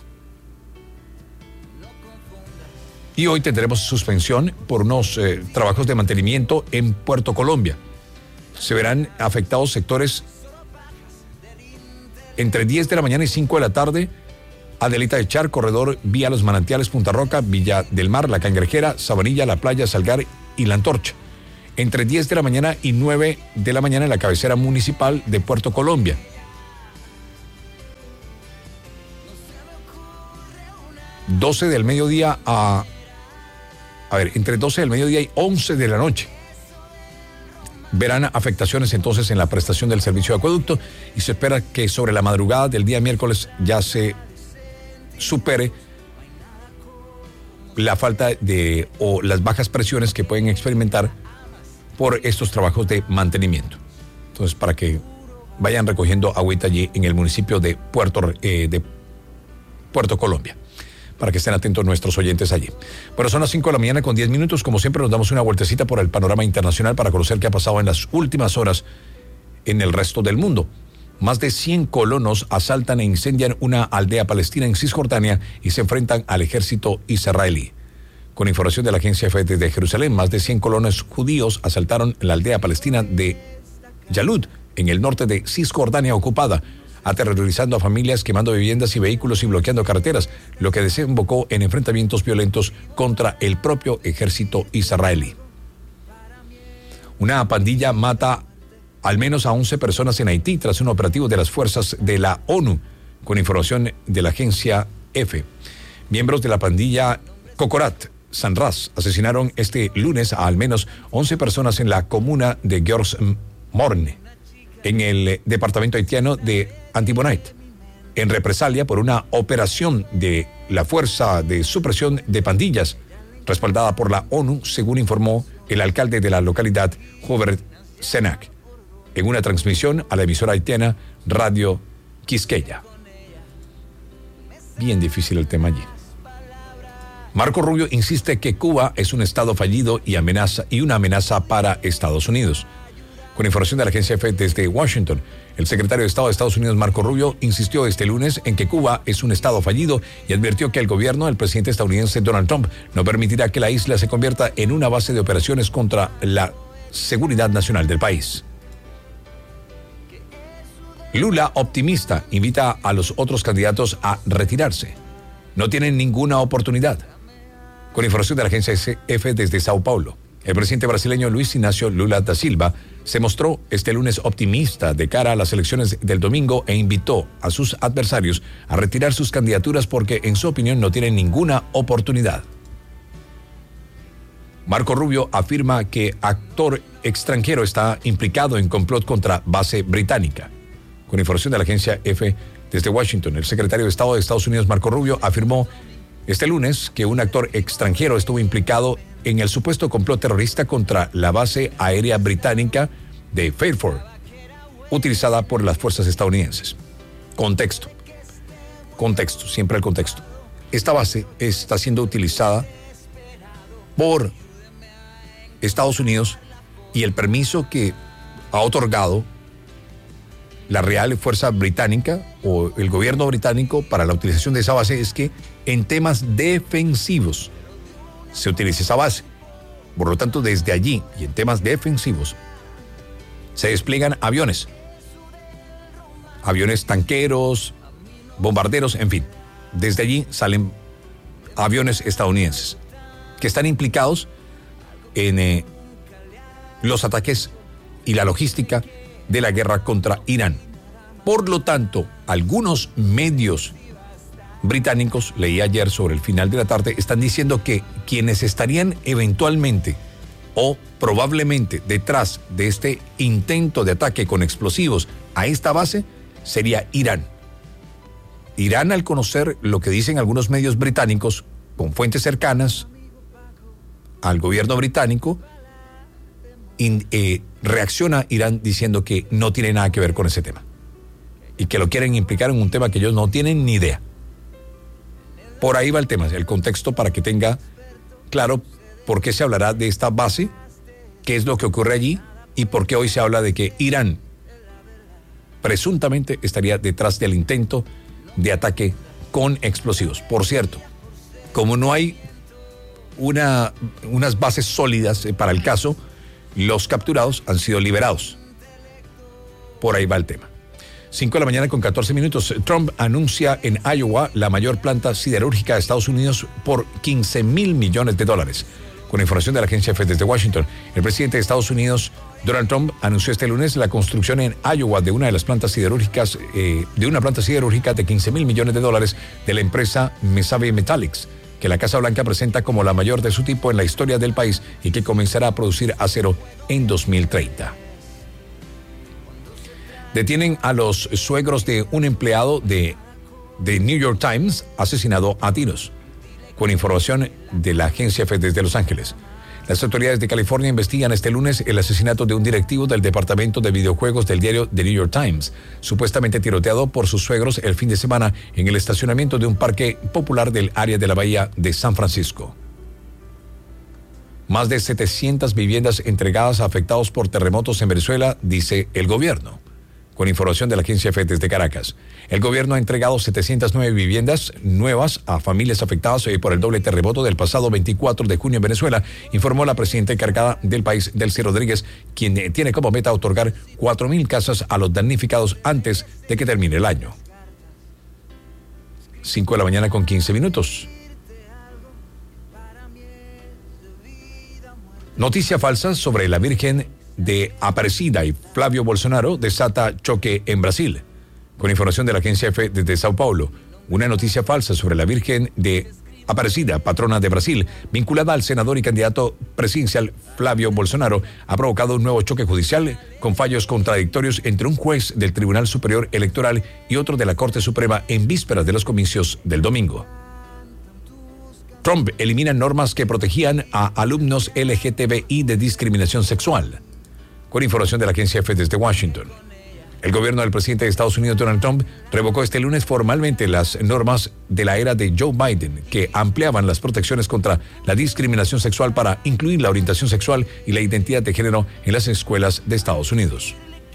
Y hoy tendremos suspensión por unos eh, trabajos de mantenimiento en Puerto Colombia. Se verán afectados sectores entre diez de la mañana y cinco de la tarde Adelita de Char, corredor vía Los Manantiales, Punta Roca, Villa del Mar, La Cangrejera, Sabanilla, La Playa, Salgar y La Antorcha. Entre diez de la mañana y nueve de la mañana en la cabecera municipal de Puerto Colombia. doce del mediodía a... A ver, entre doce del mediodía y once de la noche. Verán afectaciones entonces en la prestación del servicio de acueducto y se espera que sobre la madrugada del día miércoles ya se supere la falta de o las bajas presiones que pueden experimentar por estos trabajos de mantenimiento. Entonces, para que vayan recogiendo agüita allí en el municipio de Puerto, eh, de Puerto Colombia, para que estén atentos nuestros oyentes allí. Bueno, son las cinco de la mañana con diez minutos. Como siempre, nos damos una vueltecita por el panorama internacional para conocer qué ha pasado en las últimas horas en el resto del mundo. Más de cien colonos asaltan e incendian una aldea palestina en Cisjordania y se enfrentan al ejército israelí. Con información de la agencia F desde Jerusalén, más de cien colonos judíos asaltaron la aldea palestina de Yalud, en el norte de Cisjordania ocupada, aterrorizando a familias, quemando viviendas y vehículos y bloqueando carreteras, lo que desembocó en enfrentamientos violentos contra el propio ejército israelí. Una pandilla mata al menos a once personas en Haití tras un operativo de las fuerzas de la ONU, con información de la agencia F. Miembros de la pandilla Cocorat Sanras asesinaron este lunes a al menos once personas en la comuna de Geurs Morne, en el departamento haitiano de Antibonite, en represalia por una operación de la Fuerza de Supresión de Pandillas, respaldada por la ONU, según informó el alcalde de la localidad, Hubert Senac, en una transmisión a la emisora haitiana Radio Quisqueya. Bien difícil el tema allí. Marco Rubio insiste que Cuba es un estado fallido y, amenaza, y una amenaza para Estados Unidos. Con información de la agencia F desde Washington, el secretario de Estado de Estados Unidos, Marco Rubio, insistió este lunes en que Cuba es un estado fallido y advirtió que el gobierno del presidente estadounidense Donald Trump no permitirá que la isla se convierta en una base de operaciones contra la seguridad nacional del país. Lula, optimista, invita a los otros candidatos a retirarse. No tienen ninguna oportunidad. Con información de la agencia F desde Sao Paulo, el presidente brasileño Luis Ignacio Lula da Silva se mostró este lunes optimista de cara a las elecciones del domingo e invitó a sus adversarios a retirar sus candidaturas porque, en su opinión, no tienen ninguna oportunidad. Marco Rubio afirma que actor extranjero está implicado en complot contra base británica. Con información de la agencia F desde Washington, el secretario de Estado de Estados Unidos, Marco Rubio, afirmó este lunes que un actor extranjero estuvo implicado en el supuesto complot terrorista contra la base aérea británica de Fairford, utilizada por las fuerzas estadounidenses. Contexto. Contexto, siempre el contexto. Esta base está siendo utilizada por Estados Unidos y el permiso que ha otorgado la Real Fuerza Británica o el gobierno británico para la utilización de esa base es que en temas defensivos se utiliza esa base. Por lo tanto, desde allí y en temas defensivos se despliegan aviones, aviones tanqueros, bombarderos, en fin. Desde allí salen aviones estadounidenses que están implicados en eh, los ataques y la logística de la guerra contra Irán. Por lo tanto, algunos medios británicos, leí ayer sobre el final de la tarde, están diciendo que quienes estarían eventualmente o probablemente detrás de este intento de ataque con explosivos a esta base sería Irán. Irán, al conocer lo que dicen algunos medios británicos con fuentes cercanas al gobierno británico, in, eh, reacciona Irán diciendo que no tiene nada que ver con ese tema y que lo quieren implicar en un tema que ellos no tienen ni idea. Por ahí va el tema, el contexto, para que tenga claro por qué se hablará de esta base, qué es lo que ocurre allí y por qué hoy se habla de que Irán presuntamente estaría detrás del intento de ataque con explosivos. Por cierto, como no hay una, unas bases sólidas para el caso, los capturados han sido liberados. Por ahí va el tema. cinco de la mañana con catorce minutos. Trump anuncia en Iowa la mayor planta siderúrgica de Estados Unidos por quince mil millones de dólares. Con información de la agencia F desde Washington, el presidente de Estados Unidos, Donald Trump, anunció este lunes la construcción en Iowa de una de las plantas siderúrgicas, eh, de una planta siderúrgica de quince mil millones de dólares de la empresa Mesabi Metallics, que la Casa Blanca presenta como la mayor de su tipo en la historia del país y que comenzará a producir acero en dos mil treinta. Detienen a los suegros de un empleado de, de New York Times asesinado a tiros. Con información de la agencia F desde Los Ángeles. Las autoridades de California investigan este lunes el asesinato de un directivo del departamento de videojuegos del diario The New York Times, supuestamente tiroteado por sus suegros el fin de semana en el estacionamiento de un parque popular del área de la bahía de San Francisco. Más de setecientas viviendas entregadas a afectados por terremotos en Venezuela, dice el gobierno. Con información de la agencia F desde Caracas. El gobierno ha entregado setecientas nueve viviendas nuevas a familias afectadas por el doble terremoto del pasado veinticuatro de junio en Venezuela, informó la presidenta encargada del país, Delcy Rodríguez, quien tiene como meta otorgar cuatro mil casas a los damnificados antes de que termine el año. cinco de la mañana con quince minutos. Noticia falsa sobre la Virgen de Aparecida y Flávio Bolsonaro desata choque en Brasil. Con información de la agencia F desde Sao Paulo, una noticia falsa sobre la Virgen de Aparecida, patrona de Brasil, vinculada al senador y candidato presidencial Flávio Bolsonaro, ha provocado un nuevo choque judicial con fallos contradictorios entre un juez del Tribunal Superior Electoral y otro de la Corte Suprema en vísperas de los comicios del domingo. Trump elimina normas que protegían a alumnos L G T B I de discriminación sexual. Con información de la agencia F desde Washington. El gobierno del presidente de Estados Unidos, Donald Trump, revocó este lunes formalmente las normas de la era de Joe Biden que ampliaban las protecciones contra la discriminación sexual para incluir la orientación sexual y la identidad de género en las escuelas de Estados Unidos.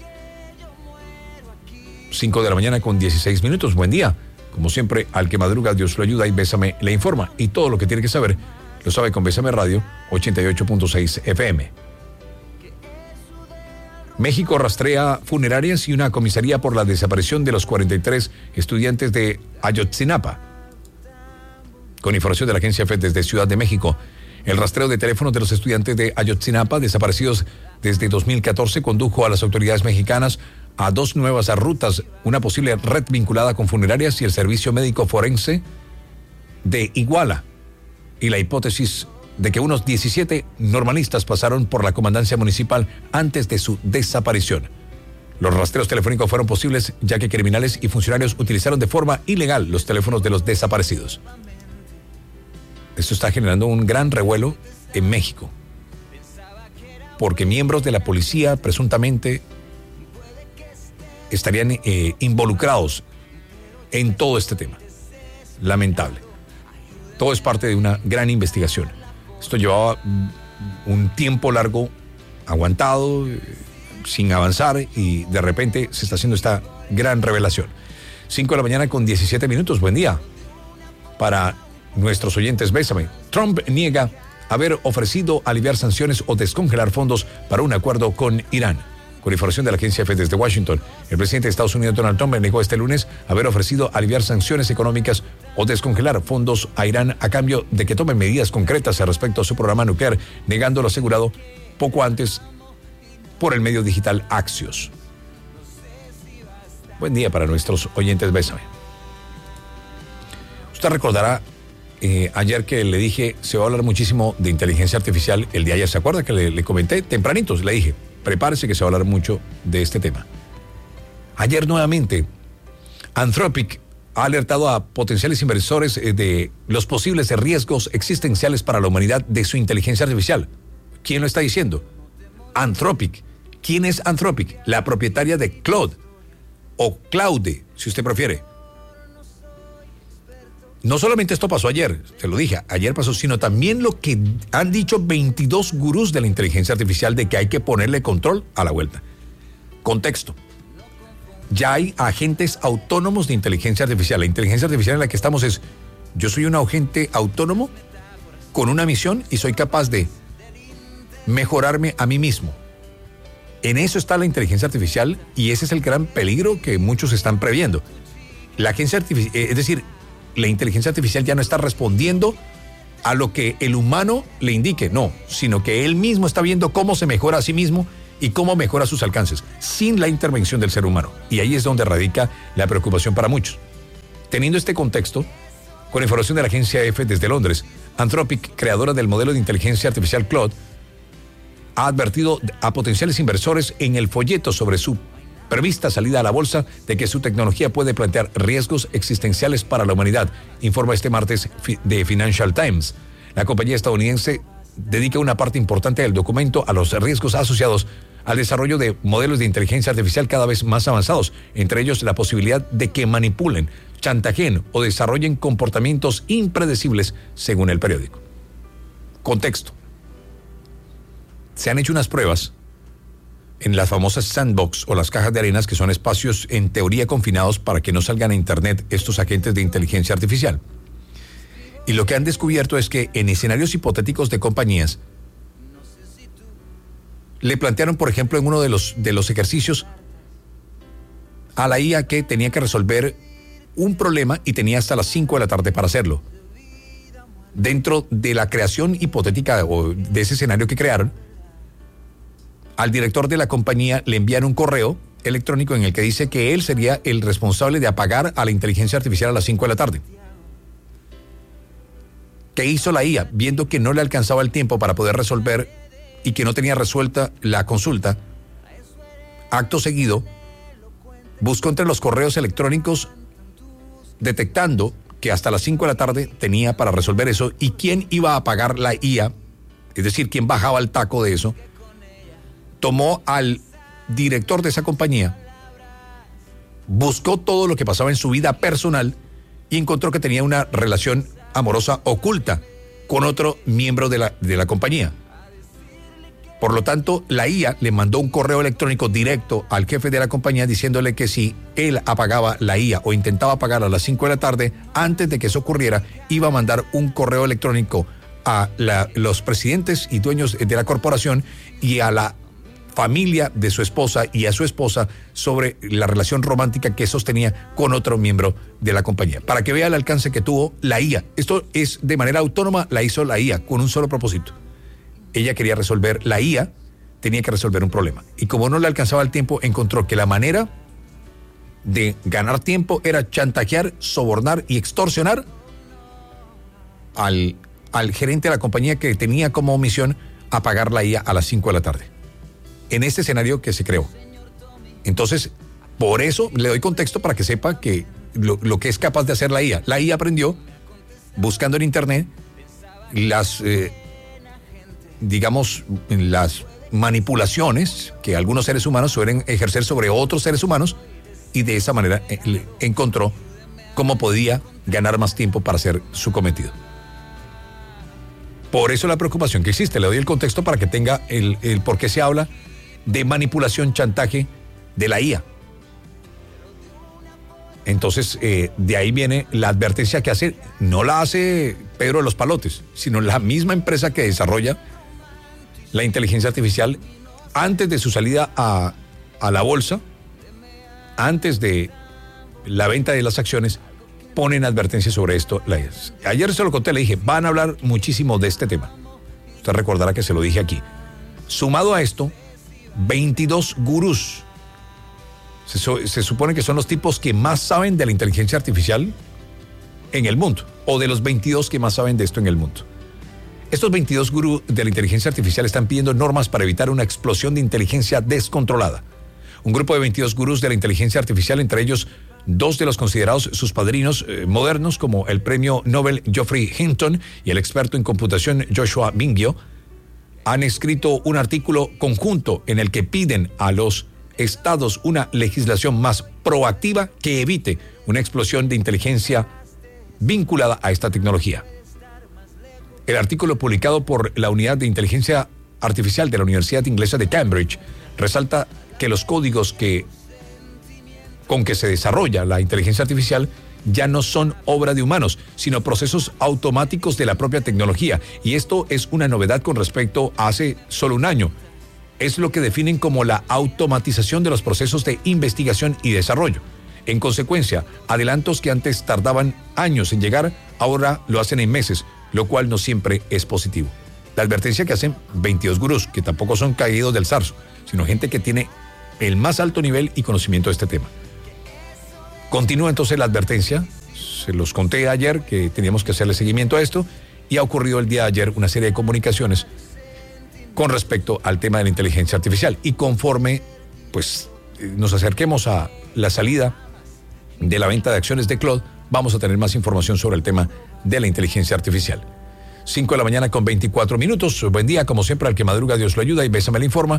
cinco de la mañana con dieciséis minutos. Buen día. Como siempre, al que madruga, Dios lo ayuda y Bésame le informa. Y todo lo que tiene que saber lo sabe con Bésame Radio ochenta y ocho punto seis F M. México rastrea funerarias y una comisaría por la desaparición de los cuarenta y tres estudiantes de Ayotzinapa. Con información de la agencia F desde Ciudad de México, el rastreo de teléfonos de los estudiantes de Ayotzinapa desaparecidos desde dos mil catorce condujo a las autoridades mexicanas a dos nuevas rutas, una posible red vinculada con funerarias y el servicio médico forense de Iguala, y la hipótesis de que unos diecisiete normalistas pasaron por la comandancia municipal antes de su desaparición. Los rastreos telefónicos fueron posibles ya que criminales y funcionarios utilizaron de forma ilegal los teléfonos de los desaparecidos. Esto está generando un gran revuelo en México, porque miembros de la policía presuntamente estarían eh, involucrados en todo este tema. Lamentable. Todo es parte de una gran investigación. Esto llevaba un tiempo largo aguantado, sin avanzar, y de repente se está haciendo esta gran revelación. cinco de la mañana con diecisiete minutos. Buen día. Para nuestros oyentes, Bésame. Trump niega haber ofrecido aliviar sanciones o descongelar fondos para un acuerdo con Irán. Con información de la agencia F desde Washington, el presidente de Estados Unidos, Donald Trump, negó este lunes haber ofrecido aliviar sanciones económicas o descongelar fondos a Irán a cambio de que tome medidas concretas respecto a su programa nuclear, negando lo asegurado poco antes por el medio digital Axios. Buen día para nuestros oyentes, Bésame. Usted recordará eh, ayer que le dije, se va a hablar muchísimo de inteligencia artificial el día de ayer. ¿Se acuerda que le, le comenté tempranitos? Le dije, prepárese que se va a hablar mucho de este tema. Ayer nuevamente, Anthropic ha alertado a potenciales inversores de los posibles riesgos existenciales para la humanidad de su inteligencia artificial. ¿Quién lo está diciendo? Anthropic. ¿Quién es Anthropic? La propietaria de Claude, o Claude, si usted prefiere. No solamente esto pasó ayer, te lo dije, ayer pasó, sino también lo que han dicho veintidós gurús de la inteligencia artificial de que hay que ponerle control a la vuelta. Contexto. Ya hay agentes autónomos de inteligencia artificial. La inteligencia artificial en la que estamos es, yo soy un agente autónomo con una misión y soy capaz de mejorarme a mí mismo. En eso está la inteligencia artificial y ese es el gran peligro que muchos están previendo. La agencia artificial, es decir, la inteligencia artificial ya no está respondiendo a lo que el humano le indique, no, sino que él mismo está viendo cómo se mejora a sí mismo y cómo mejora sus alcances, sin la intervención del ser humano. Y ahí es donde radica la preocupación para muchos. Teniendo este contexto, con información de la agencia EFE desde Londres, Anthropic, creadora del modelo de inteligencia artificial Claude, ha advertido a potenciales inversores en el folleto sobre su prevista salida a la bolsa de que su tecnología puede plantear riesgos existenciales para la humanidad, informa este martes de Financial Times. La compañía estadounidense dedica una parte importante del documento a los riesgos asociados al desarrollo de modelos de inteligencia artificial cada vez más avanzados, entre ellos la posibilidad de que manipulen, chantajeen o desarrollen comportamientos impredecibles, según el periódico. Contexto. Se han hecho unas pruebas en las famosas sandbox o las cajas de arenas, que son espacios en teoría confinados para que no salgan a internet estos agentes de inteligencia artificial. Y lo que han descubierto es que en escenarios hipotéticos de compañías, le plantearon, por ejemplo, en uno de los, de los ejercicios a la I A que tenía que resolver un problema y tenía hasta las cinco de la tarde para hacerlo. Dentro de la creación hipotética o de ese escenario que crearon, al director de la compañía le envían un correo electrónico en el que dice que él sería el responsable de apagar a la inteligencia artificial a las cinco de la tarde. ¿Qué hizo la I A? Viendo que no le alcanzaba el tiempo para poder resolver y que no tenía resuelta la consulta, acto seguido, buscó entre los correos electrónicos detectando que hasta las cinco de la tarde tenía para resolver eso y quién iba a apagar la I A, es decir, quién bajaba el taco de eso. Tomó al director de esa compañía, buscó todo lo que pasaba en su vida personal y encontró que tenía una relación amorosa oculta con otro miembro de la, de la compañía. Por lo tanto, la I A le mandó un correo electrónico directo al jefe de la compañía diciéndole que si él apagaba la I A o intentaba apagarla a las cinco de la tarde, antes de que eso ocurriera, iba a mandar un correo electrónico a la, los presidentes y dueños de la corporación y a la familia de su esposa y a su esposa sobre la relación romántica que sostenía con otro miembro de la compañía. Para que vea el alcance que tuvo la I A. Esto es de manera autónoma, la hizo la I A con un solo propósito. Ella quería resolver, la I A tenía que resolver un problema. Y como no le alcanzaba el tiempo, encontró que la manera de ganar tiempo era chantajear, sobornar y extorsionar al, al gerente de la compañía que tenía como misión apagar la I A a las cinco de la tarde. En este escenario que se creó. Entonces, por eso le doy contexto para que sepa que lo, lo que es capaz de hacer la I A. La I A aprendió buscando en internet las, eh, digamos, las manipulaciones que algunos seres humanos suelen ejercer sobre otros seres humanos y de esa manera eh, encontró cómo podía ganar más tiempo para hacer su cometido. Por eso la preocupación que existe. Le doy el contexto para que tenga el, el por qué se habla de manipulación, chantaje de la I A. Entonces, eh, de ahí viene la advertencia que hace, no la hace Pedro de los Palotes, sino la misma empresa que desarrolla la inteligencia artificial antes de su salida a, a la bolsa, antes de la venta de las acciones, ponen advertencias sobre esto. Ayer se lo conté, le dije, van a hablar muchísimo de este tema. Usted recordará que se lo dije aquí. Sumado a esto, veintidós gurús. Se, se supone que son los tipos que más saben de la inteligencia artificial en el mundo, o de los veintidós que más saben de esto en el mundo. Estos veintidós gurús de la inteligencia artificial están pidiendo normas para evitar una explosión de inteligencia descontrolada. Un grupo de veintidós gurús de la inteligencia artificial, entre ellos dos de los considerados sus padrinos eh, modernos, como el premio Nobel Geoffrey Hinton y el experto en computación Joshua Bengio, han escrito un artículo conjunto en el que piden a los estados una legislación más proactiva que evite una explosión de inteligencia vinculada a esta tecnología. El artículo publicado por la Unidad de Inteligencia Artificial de la Universidad Inglesa de Cambridge resalta que los códigos que, con que se desarrolla la inteligencia artificial ya no son obra de humanos, sino procesos automáticos de la propia tecnología. Y esto es una novedad con respecto a hace solo un año. es lo que definen como la automatización de los procesos de investigación y desarrollo. En consecuencia, adelantos que antes tardaban años en llegar, ahora lo hacen en meses, lo cual no siempre es positivo. La advertencia que hacen veintidós gurús, que tampoco son caídos del zarzo, sino gente que tiene el más alto nivel y conocimiento de este tema. Continúa entonces la advertencia, se los conté ayer que teníamos que hacerle seguimiento a esto, y ha ocurrido el día de ayer una serie de comunicaciones con respecto al tema de la inteligencia artificial. Y conforme pues nos acerquemos a la salida de la venta de acciones de Claude, vamos a tener más información sobre el tema de la inteligencia artificial. cinco de la mañana con veinticuatro minutos. Buen día, como siempre, al que madruga Dios lo ayuda y Bésame le informa.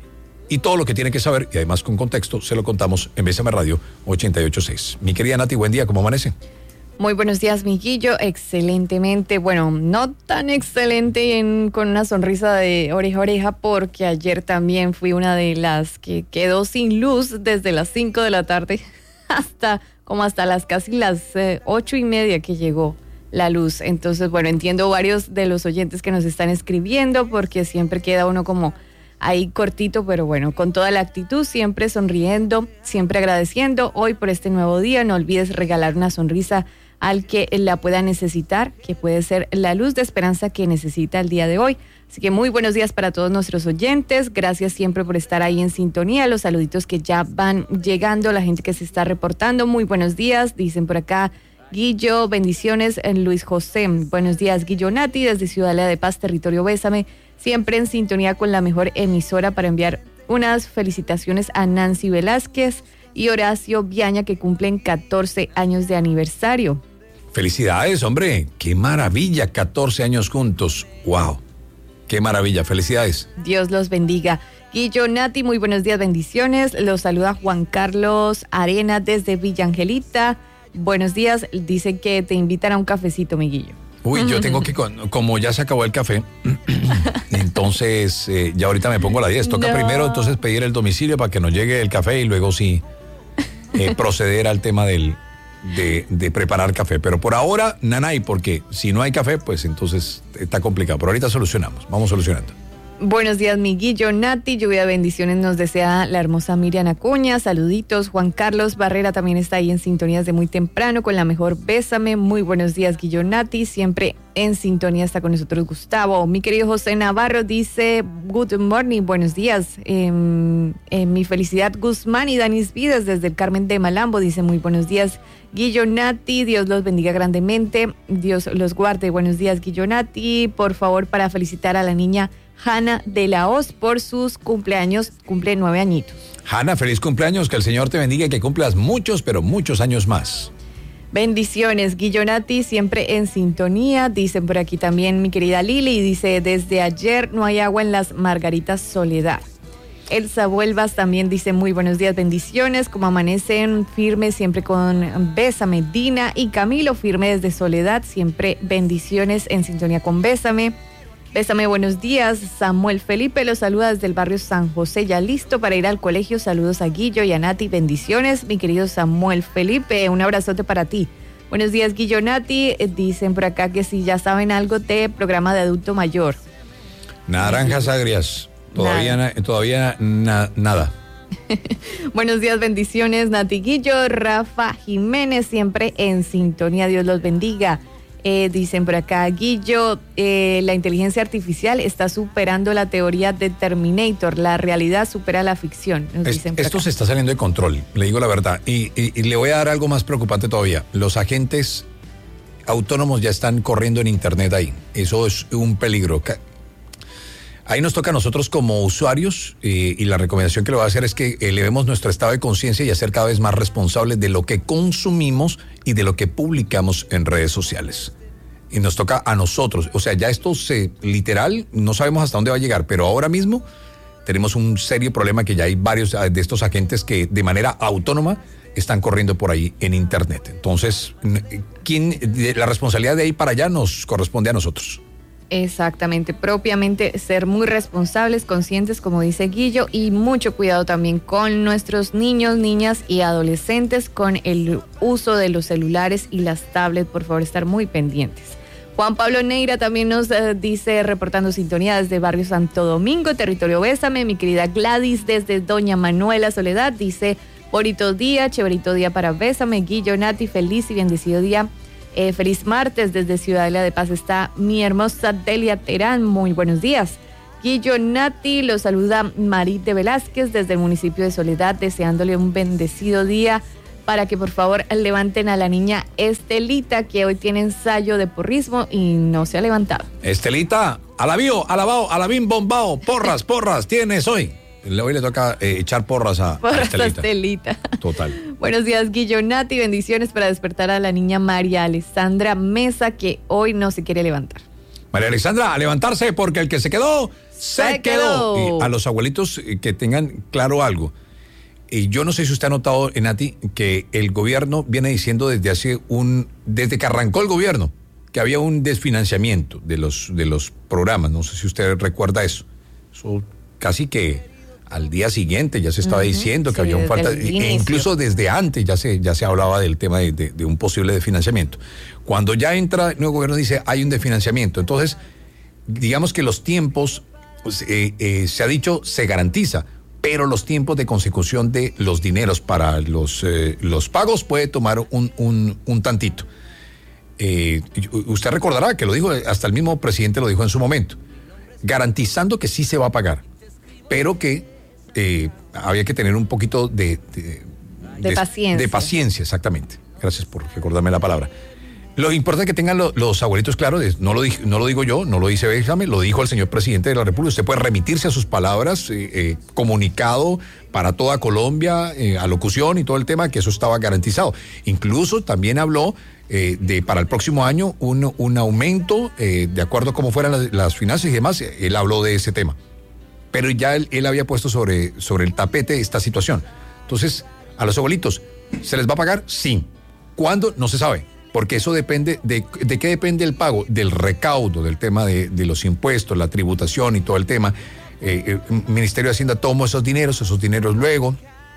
Y todo lo que tiene que saber, y además con contexto, se lo contamos en Bésame Radio ochenta y ocho punto seis. Mi querida Nati, buen día, ¿cómo amanece? Muy buenos días, Miguillo. Excelentemente, bueno, no tan excelente en, con una sonrisa de oreja a oreja, porque ayer también fui una de las que quedó sin luz desde las cinco de la tarde hasta como hasta las casi las eh, ocho y media que llegó la luz. Entonces, bueno, entiendo varios de los oyentes que nos están escribiendo, porque siempre queda uno como ahí cortito, pero bueno, con toda la actitud, siempre sonriendo, siempre agradeciendo hoy por este nuevo día. No olvides regalar una sonrisa al que la pueda necesitar, que puede ser la luz de esperanza que necesita el día de hoy. Así que muy buenos días para todos nuestros oyentes. Gracias siempre por estar ahí en sintonía. Los saluditos que ya van llegando, la gente que se está reportando. Muy buenos días, dicen por acá. Guillo, bendiciones en Luis José. Buenos días, Guillo Nati, desde Ciudadela de Paz, territorio Bésame. Siempre en sintonía con la mejor emisora, para enviar unas felicitaciones a Nancy Velázquez y Horacio Viaña, que cumplen catorce años de aniversario. Felicidades, hombre. Qué maravilla, catorce años juntos. Wow. Qué maravilla, felicidades. Dios los bendiga. Guillo Nati, muy buenos días, bendiciones. Los saluda Juan Carlos Arena desde Villa Angelita. Buenos días, dicen que te invitan a un cafecito, mi Guillo. Uy, yo tengo que, como ya se acabó el café, entonces eh, ya ahorita me pongo a la diez. Toca no. primero entonces pedir el domicilio para que nos llegue el café y luego sí eh, proceder al tema del, de, de preparar café. Pero por ahora, nanay, porque si no hay café, pues entonces está complicado. Pero ahorita solucionamos, vamos solucionando. Buenos días, mi Guillo Nati, lluvia de bendiciones nos desea la hermosa Miriam Acuña, saluditos. Juan Carlos Barrera también está ahí en sintonías de muy temprano con la mejor Bésame. Muy buenos días, Guillo Nati, siempre en sintonía está con nosotros Gustavo. Mi querido José Navarro dice, good morning, buenos días. Eh, eh, mi felicidad Guzmán y Danis Vidas desde el Carmen de Malambo dice, muy buenos días, Guillo Nati, Dios los bendiga grandemente, Dios los guarde. Buenos días, Guillo Nati, por favor, para felicitar a la niña Hanna de la Hoz por sus cumpleaños, cumple nueve añitos. Hanna, feliz cumpleaños, que el Señor te bendiga y que cumplas muchos, pero muchos años más. Bendiciones, Guillo Nati, siempre en sintonía. Dicen por aquí también mi querida Lili, dice, desde ayer no hay agua en las Margaritas Soledad. Elsa Vuelvas también dice, muy buenos días, bendiciones, como amanecen firmes siempre con Bésame. Dina y Camilo, firme desde Soledad, siempre bendiciones en sintonía con Bésame. Bésame, buenos días. Samuel Felipe los saluda desde el barrio San José, ya listo para ir al colegio. Saludos a Guillo y a Nati, bendiciones. Mi querido Samuel Felipe, un abrazote para ti. Buenos días, Guillo Nati. Dicen por acá que si ya saben algo de programa de adulto mayor. Naranjas agrias. Todavía, nada. Na, todavía na, nada. Buenos días, bendiciones, Nati, Guillo. Rafa Jiménez, siempre en sintonía. Dios los bendiga. Eh, dicen por acá, Guillo, eh, la inteligencia artificial está superando la teoría de Terminator, la realidad supera la ficción. Nos es, dicen por esto acá. Se está saliendo de control, le digo la verdad, y, y, y le voy a dar algo más preocupante todavía. Los agentes autónomos ya están corriendo en internet ahí, eso es un peligro. Ahí nos toca a nosotros como usuarios eh, y la recomendación que le voy a hacer es que elevemos nuestro estado de conciencia y ser cada vez más responsables de lo que consumimos y de lo que publicamos en redes sociales. Y nos toca a nosotros, o sea, ya esto se literal, no sabemos hasta dónde va a llegar, pero ahora mismo tenemos un serio problema que ya hay varios de estos agentes que de manera autónoma están corriendo por ahí en internet. Entonces, ¿quién, la responsabilidad de ahí para allá nos corresponde a nosotros? Exactamente, propiamente ser muy responsables, conscientes, como dice Guillo, y mucho cuidado también con nuestros niños, niñas y adolescentes con el uso de los celulares y las tablets. Por favor, estar muy pendientes. Juan Pablo Neira también nos uh, dice, reportando sintonía desde Barrio Santo Domingo, territorio Bésame. Mi querida Gladys desde Doña Manuela Soledad dice, bonito día, chéverito día para Bésame. Guillo, Nati, feliz y bendecido día. Eh, feliz martes desde Ciudadela de Paz está mi hermosa Delia Terán. Muy buenos días. Guillo, Nati, lo saluda Marite Velázquez desde el municipio de Soledad, deseándole un bendecido día para que por favor levanten a la niña Estelita, que hoy tiene ensayo de porrismo y no se ha levantado. Estelita, alabío, alabao, alabín, bombao, porras, porras, tienes hoy. Hoy le toca eh, echar porras a, porras a Estelita. Estelita. Total. Buenos días, Guillo, Nati, bendiciones para despertar a la niña María Alessandra Mesa, que hoy no se quiere levantar. María Alessandra, a levantarse porque el que se quedó, se, se quedó. quedó. Y a los abuelitos que tengan claro algo. Y yo no sé si usted ha notado, Nati, que el gobierno viene diciendo desde hace un, desde que arrancó el gobierno, que había un desfinanciamiento de los, de los programas. No sé si usted recuerda eso. Eso casi que al día siguiente ya se estaba uh-huh. diciendo que sí, había un falta, e incluso desde antes ya se, ya se hablaba del tema de, de, de un posible desfinanciamiento. Cuando ya entra el nuevo gobierno dice hay un desfinanciamiento. Entonces, digamos que los tiempos, pues, eh, eh, se ha dicho, se garantiza, pero los tiempos de consecución de los dineros para los, eh, los pagos puede tomar un, un, un tantito. Eh, usted recordará que lo dijo, hasta el mismo presidente lo dijo en su momento, garantizando que sí se va a pagar, pero que eh, había que tener un poquito de, de, de, de paciencia. De paciencia, exactamente. Gracias por recordarme la palabra. Lo importante es que tengan lo, los abuelitos claros, no lo, di, no lo digo yo, no lo dice Bésame, lo dijo el señor presidente de la República. Usted puede remitirse a sus palabras, eh, eh, comunicado para toda Colombia, eh, alocución y todo el tema, que eso estaba garantizado. Incluso también habló eh, de para el próximo año un, un aumento, eh, de acuerdo a cómo fueran las, las finanzas y demás, él habló de ese tema. Pero ya él, él había puesto sobre, sobre el tapete esta situación. Entonces, a los abuelitos, ¿se les va a pagar? Sí. ¿Cuándo? No se sabe. Porque eso depende, de, ¿de qué depende el pago? Del recaudo, del tema de, de los impuestos, la tributación y todo el tema. Eh, el Ministerio de Hacienda toma esos dineros, esos dineros luego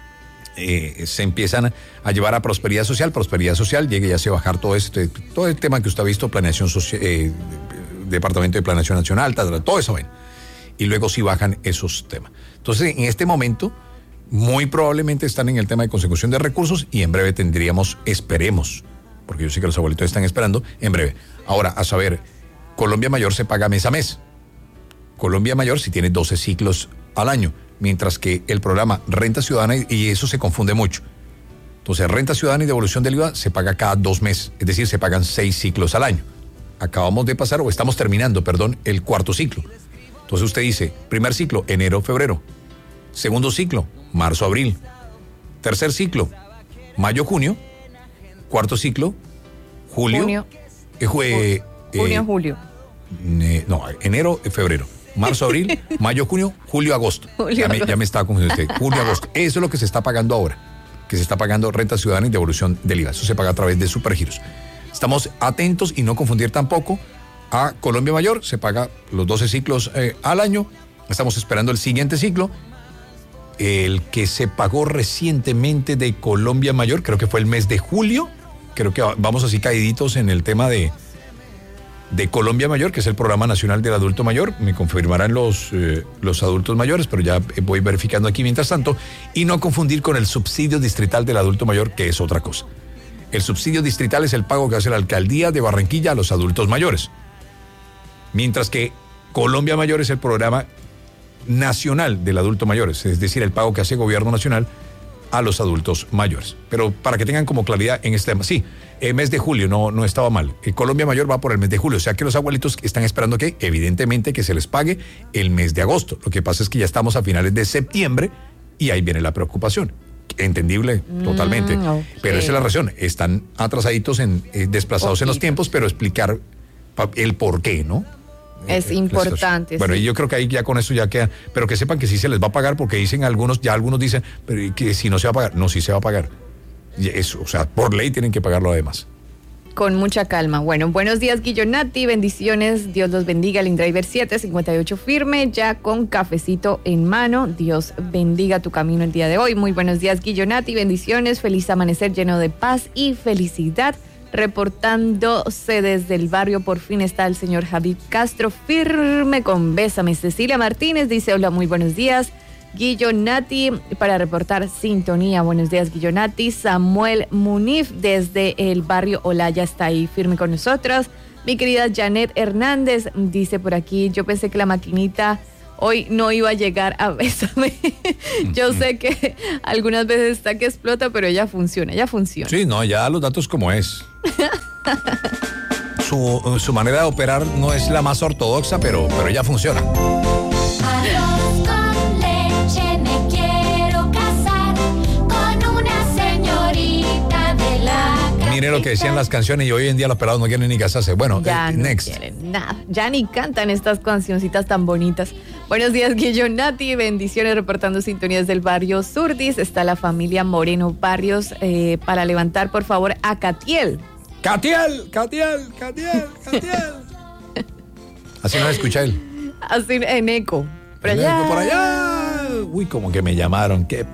eh, se empiezan a llevar a Prosperidad Social. Prosperidad Social llega y hace bajar todo este, todo el tema que usted ha visto, planeación social, eh, Departamento de Planeación Nacional, todo eso ven. Y luego sí bajan esos temas. Entonces, en este momento, muy probablemente están en el tema de consecución de recursos y en breve tendríamos, esperemos, porque yo sé que los abuelitos están esperando, en breve. Ahora, a saber, Colombia Mayor se paga mes a mes. Colombia Mayor si tiene doce ciclos al año, mientras que el programa Renta Ciudadana, y eso se confunde mucho. Entonces, Renta Ciudadana y devolución del I V A se paga cada dos meses, es decir, se pagan seis ciclos al año. Acabamos de pasar, o estamos terminando, perdón, el cuarto ciclo. Entonces usted dice, primer ciclo, enero, febrero. Segundo ciclo, marzo, abril. Tercer ciclo, mayo, junio. Cuarto ciclo, julio. Junio. Eh, eh, junio, julio. Eh, no, enero, febrero. Marzo, abril, mayo, junio, julio, agosto. Julio, ya, me, agosto. ya me estaba confundiendo usted. Julio, agosto. Eso es lo que se está pagando ahora. Que se está pagando Renta Ciudadana y devolución del I V A. Eso se paga a través de Supergiros. Estamos atentos y no confundir tampoco a Colombia Mayor. Se paga los doce ciclos eh, al año. Estamos esperando el siguiente ciclo. El que se pagó recientemente de Colombia Mayor, creo que fue el mes de julio. Creo que vamos así caíditos en el tema de, de Colombia Mayor, que es el Programa Nacional del Adulto Mayor. Me confirmarán los, eh, los adultos mayores, pero ya voy verificando aquí mientras tanto. Y no confundir con el subsidio distrital del adulto mayor, que es otra cosa. El subsidio distrital es el pago que hace la alcaldía de Barranquilla a los adultos mayores. Mientras que Colombia Mayor es el programa nacional del adulto mayor, es decir, el pago que hace el gobierno nacional a los adultos mayores. Pero para que tengan como claridad en este tema, sí, el mes de julio no, no estaba mal. El Colombia Mayor va por el mes de julio, o sea que los abuelitos están esperando que, evidentemente, que se les pague el mes de agosto. Lo que pasa es que ya estamos a finales de septiembre y ahí viene la preocupación. Entendible, mm, totalmente. Okay. Pero esa es la razón. Están atrasaditos, en, eh, desplazados Poquito. en los tiempos, pero explicar el por qué, ¿no? Es importante. Bueno, sí. y yo creo que ahí ya con eso ya queda, pero que sepan que sí se les va a pagar, porque dicen algunos, ya algunos dicen, pero que si no se va a pagar, no, sí se va a pagar. Eso, o sea, por ley tienen que pagarlo además. Con mucha calma. Bueno, buenos días, Guillo, Nati, bendiciones, Dios los bendiga, el InDriver siete cincuenta y ocho firme, ya con cafecito en mano, Dios bendiga tu camino el día de hoy. Muy buenos días, Guillo, Nati, bendiciones, feliz amanecer lleno de paz y felicidad. reportándose desde el barrio. Por fin está el señor Javid Castro firme con Bésame. Cecilia Martínez dice: hola, muy buenos días. Guillo Nati para reportar sintonía. Buenos días, Guillo Nati. Samuel Munif desde el barrio Olaya está ahí firme con nosotros. Mi querida Janet Hernández dice por aquí: yo pensé que la maquinita hoy no iba a llegar a Bésame. Yo sé que algunas veces está que explota, pero ella funciona, ella funciona. Sí, no, ya los datos como es. su, su manera de operar no es la más ortodoxa, pero, pero ya funciona. Mire lo que decían las canciones y hoy en día los pelados no quieren ni casarse. Bueno, ya eh, no next. quieren nada, ya ni cantan estas cancioncitas tan bonitas. Buenos días, Guillo Nati, bendiciones, reportando sintonías del barrio Surdis. Está la familia Moreno Barrios eh, para levantar, por favor, a Catiel. Catiel, Catiel, Catiel, Catiel. Así no escucha él. Así en eco. Por En allá. eco, por allá. Uy, como que me llamaron. Qué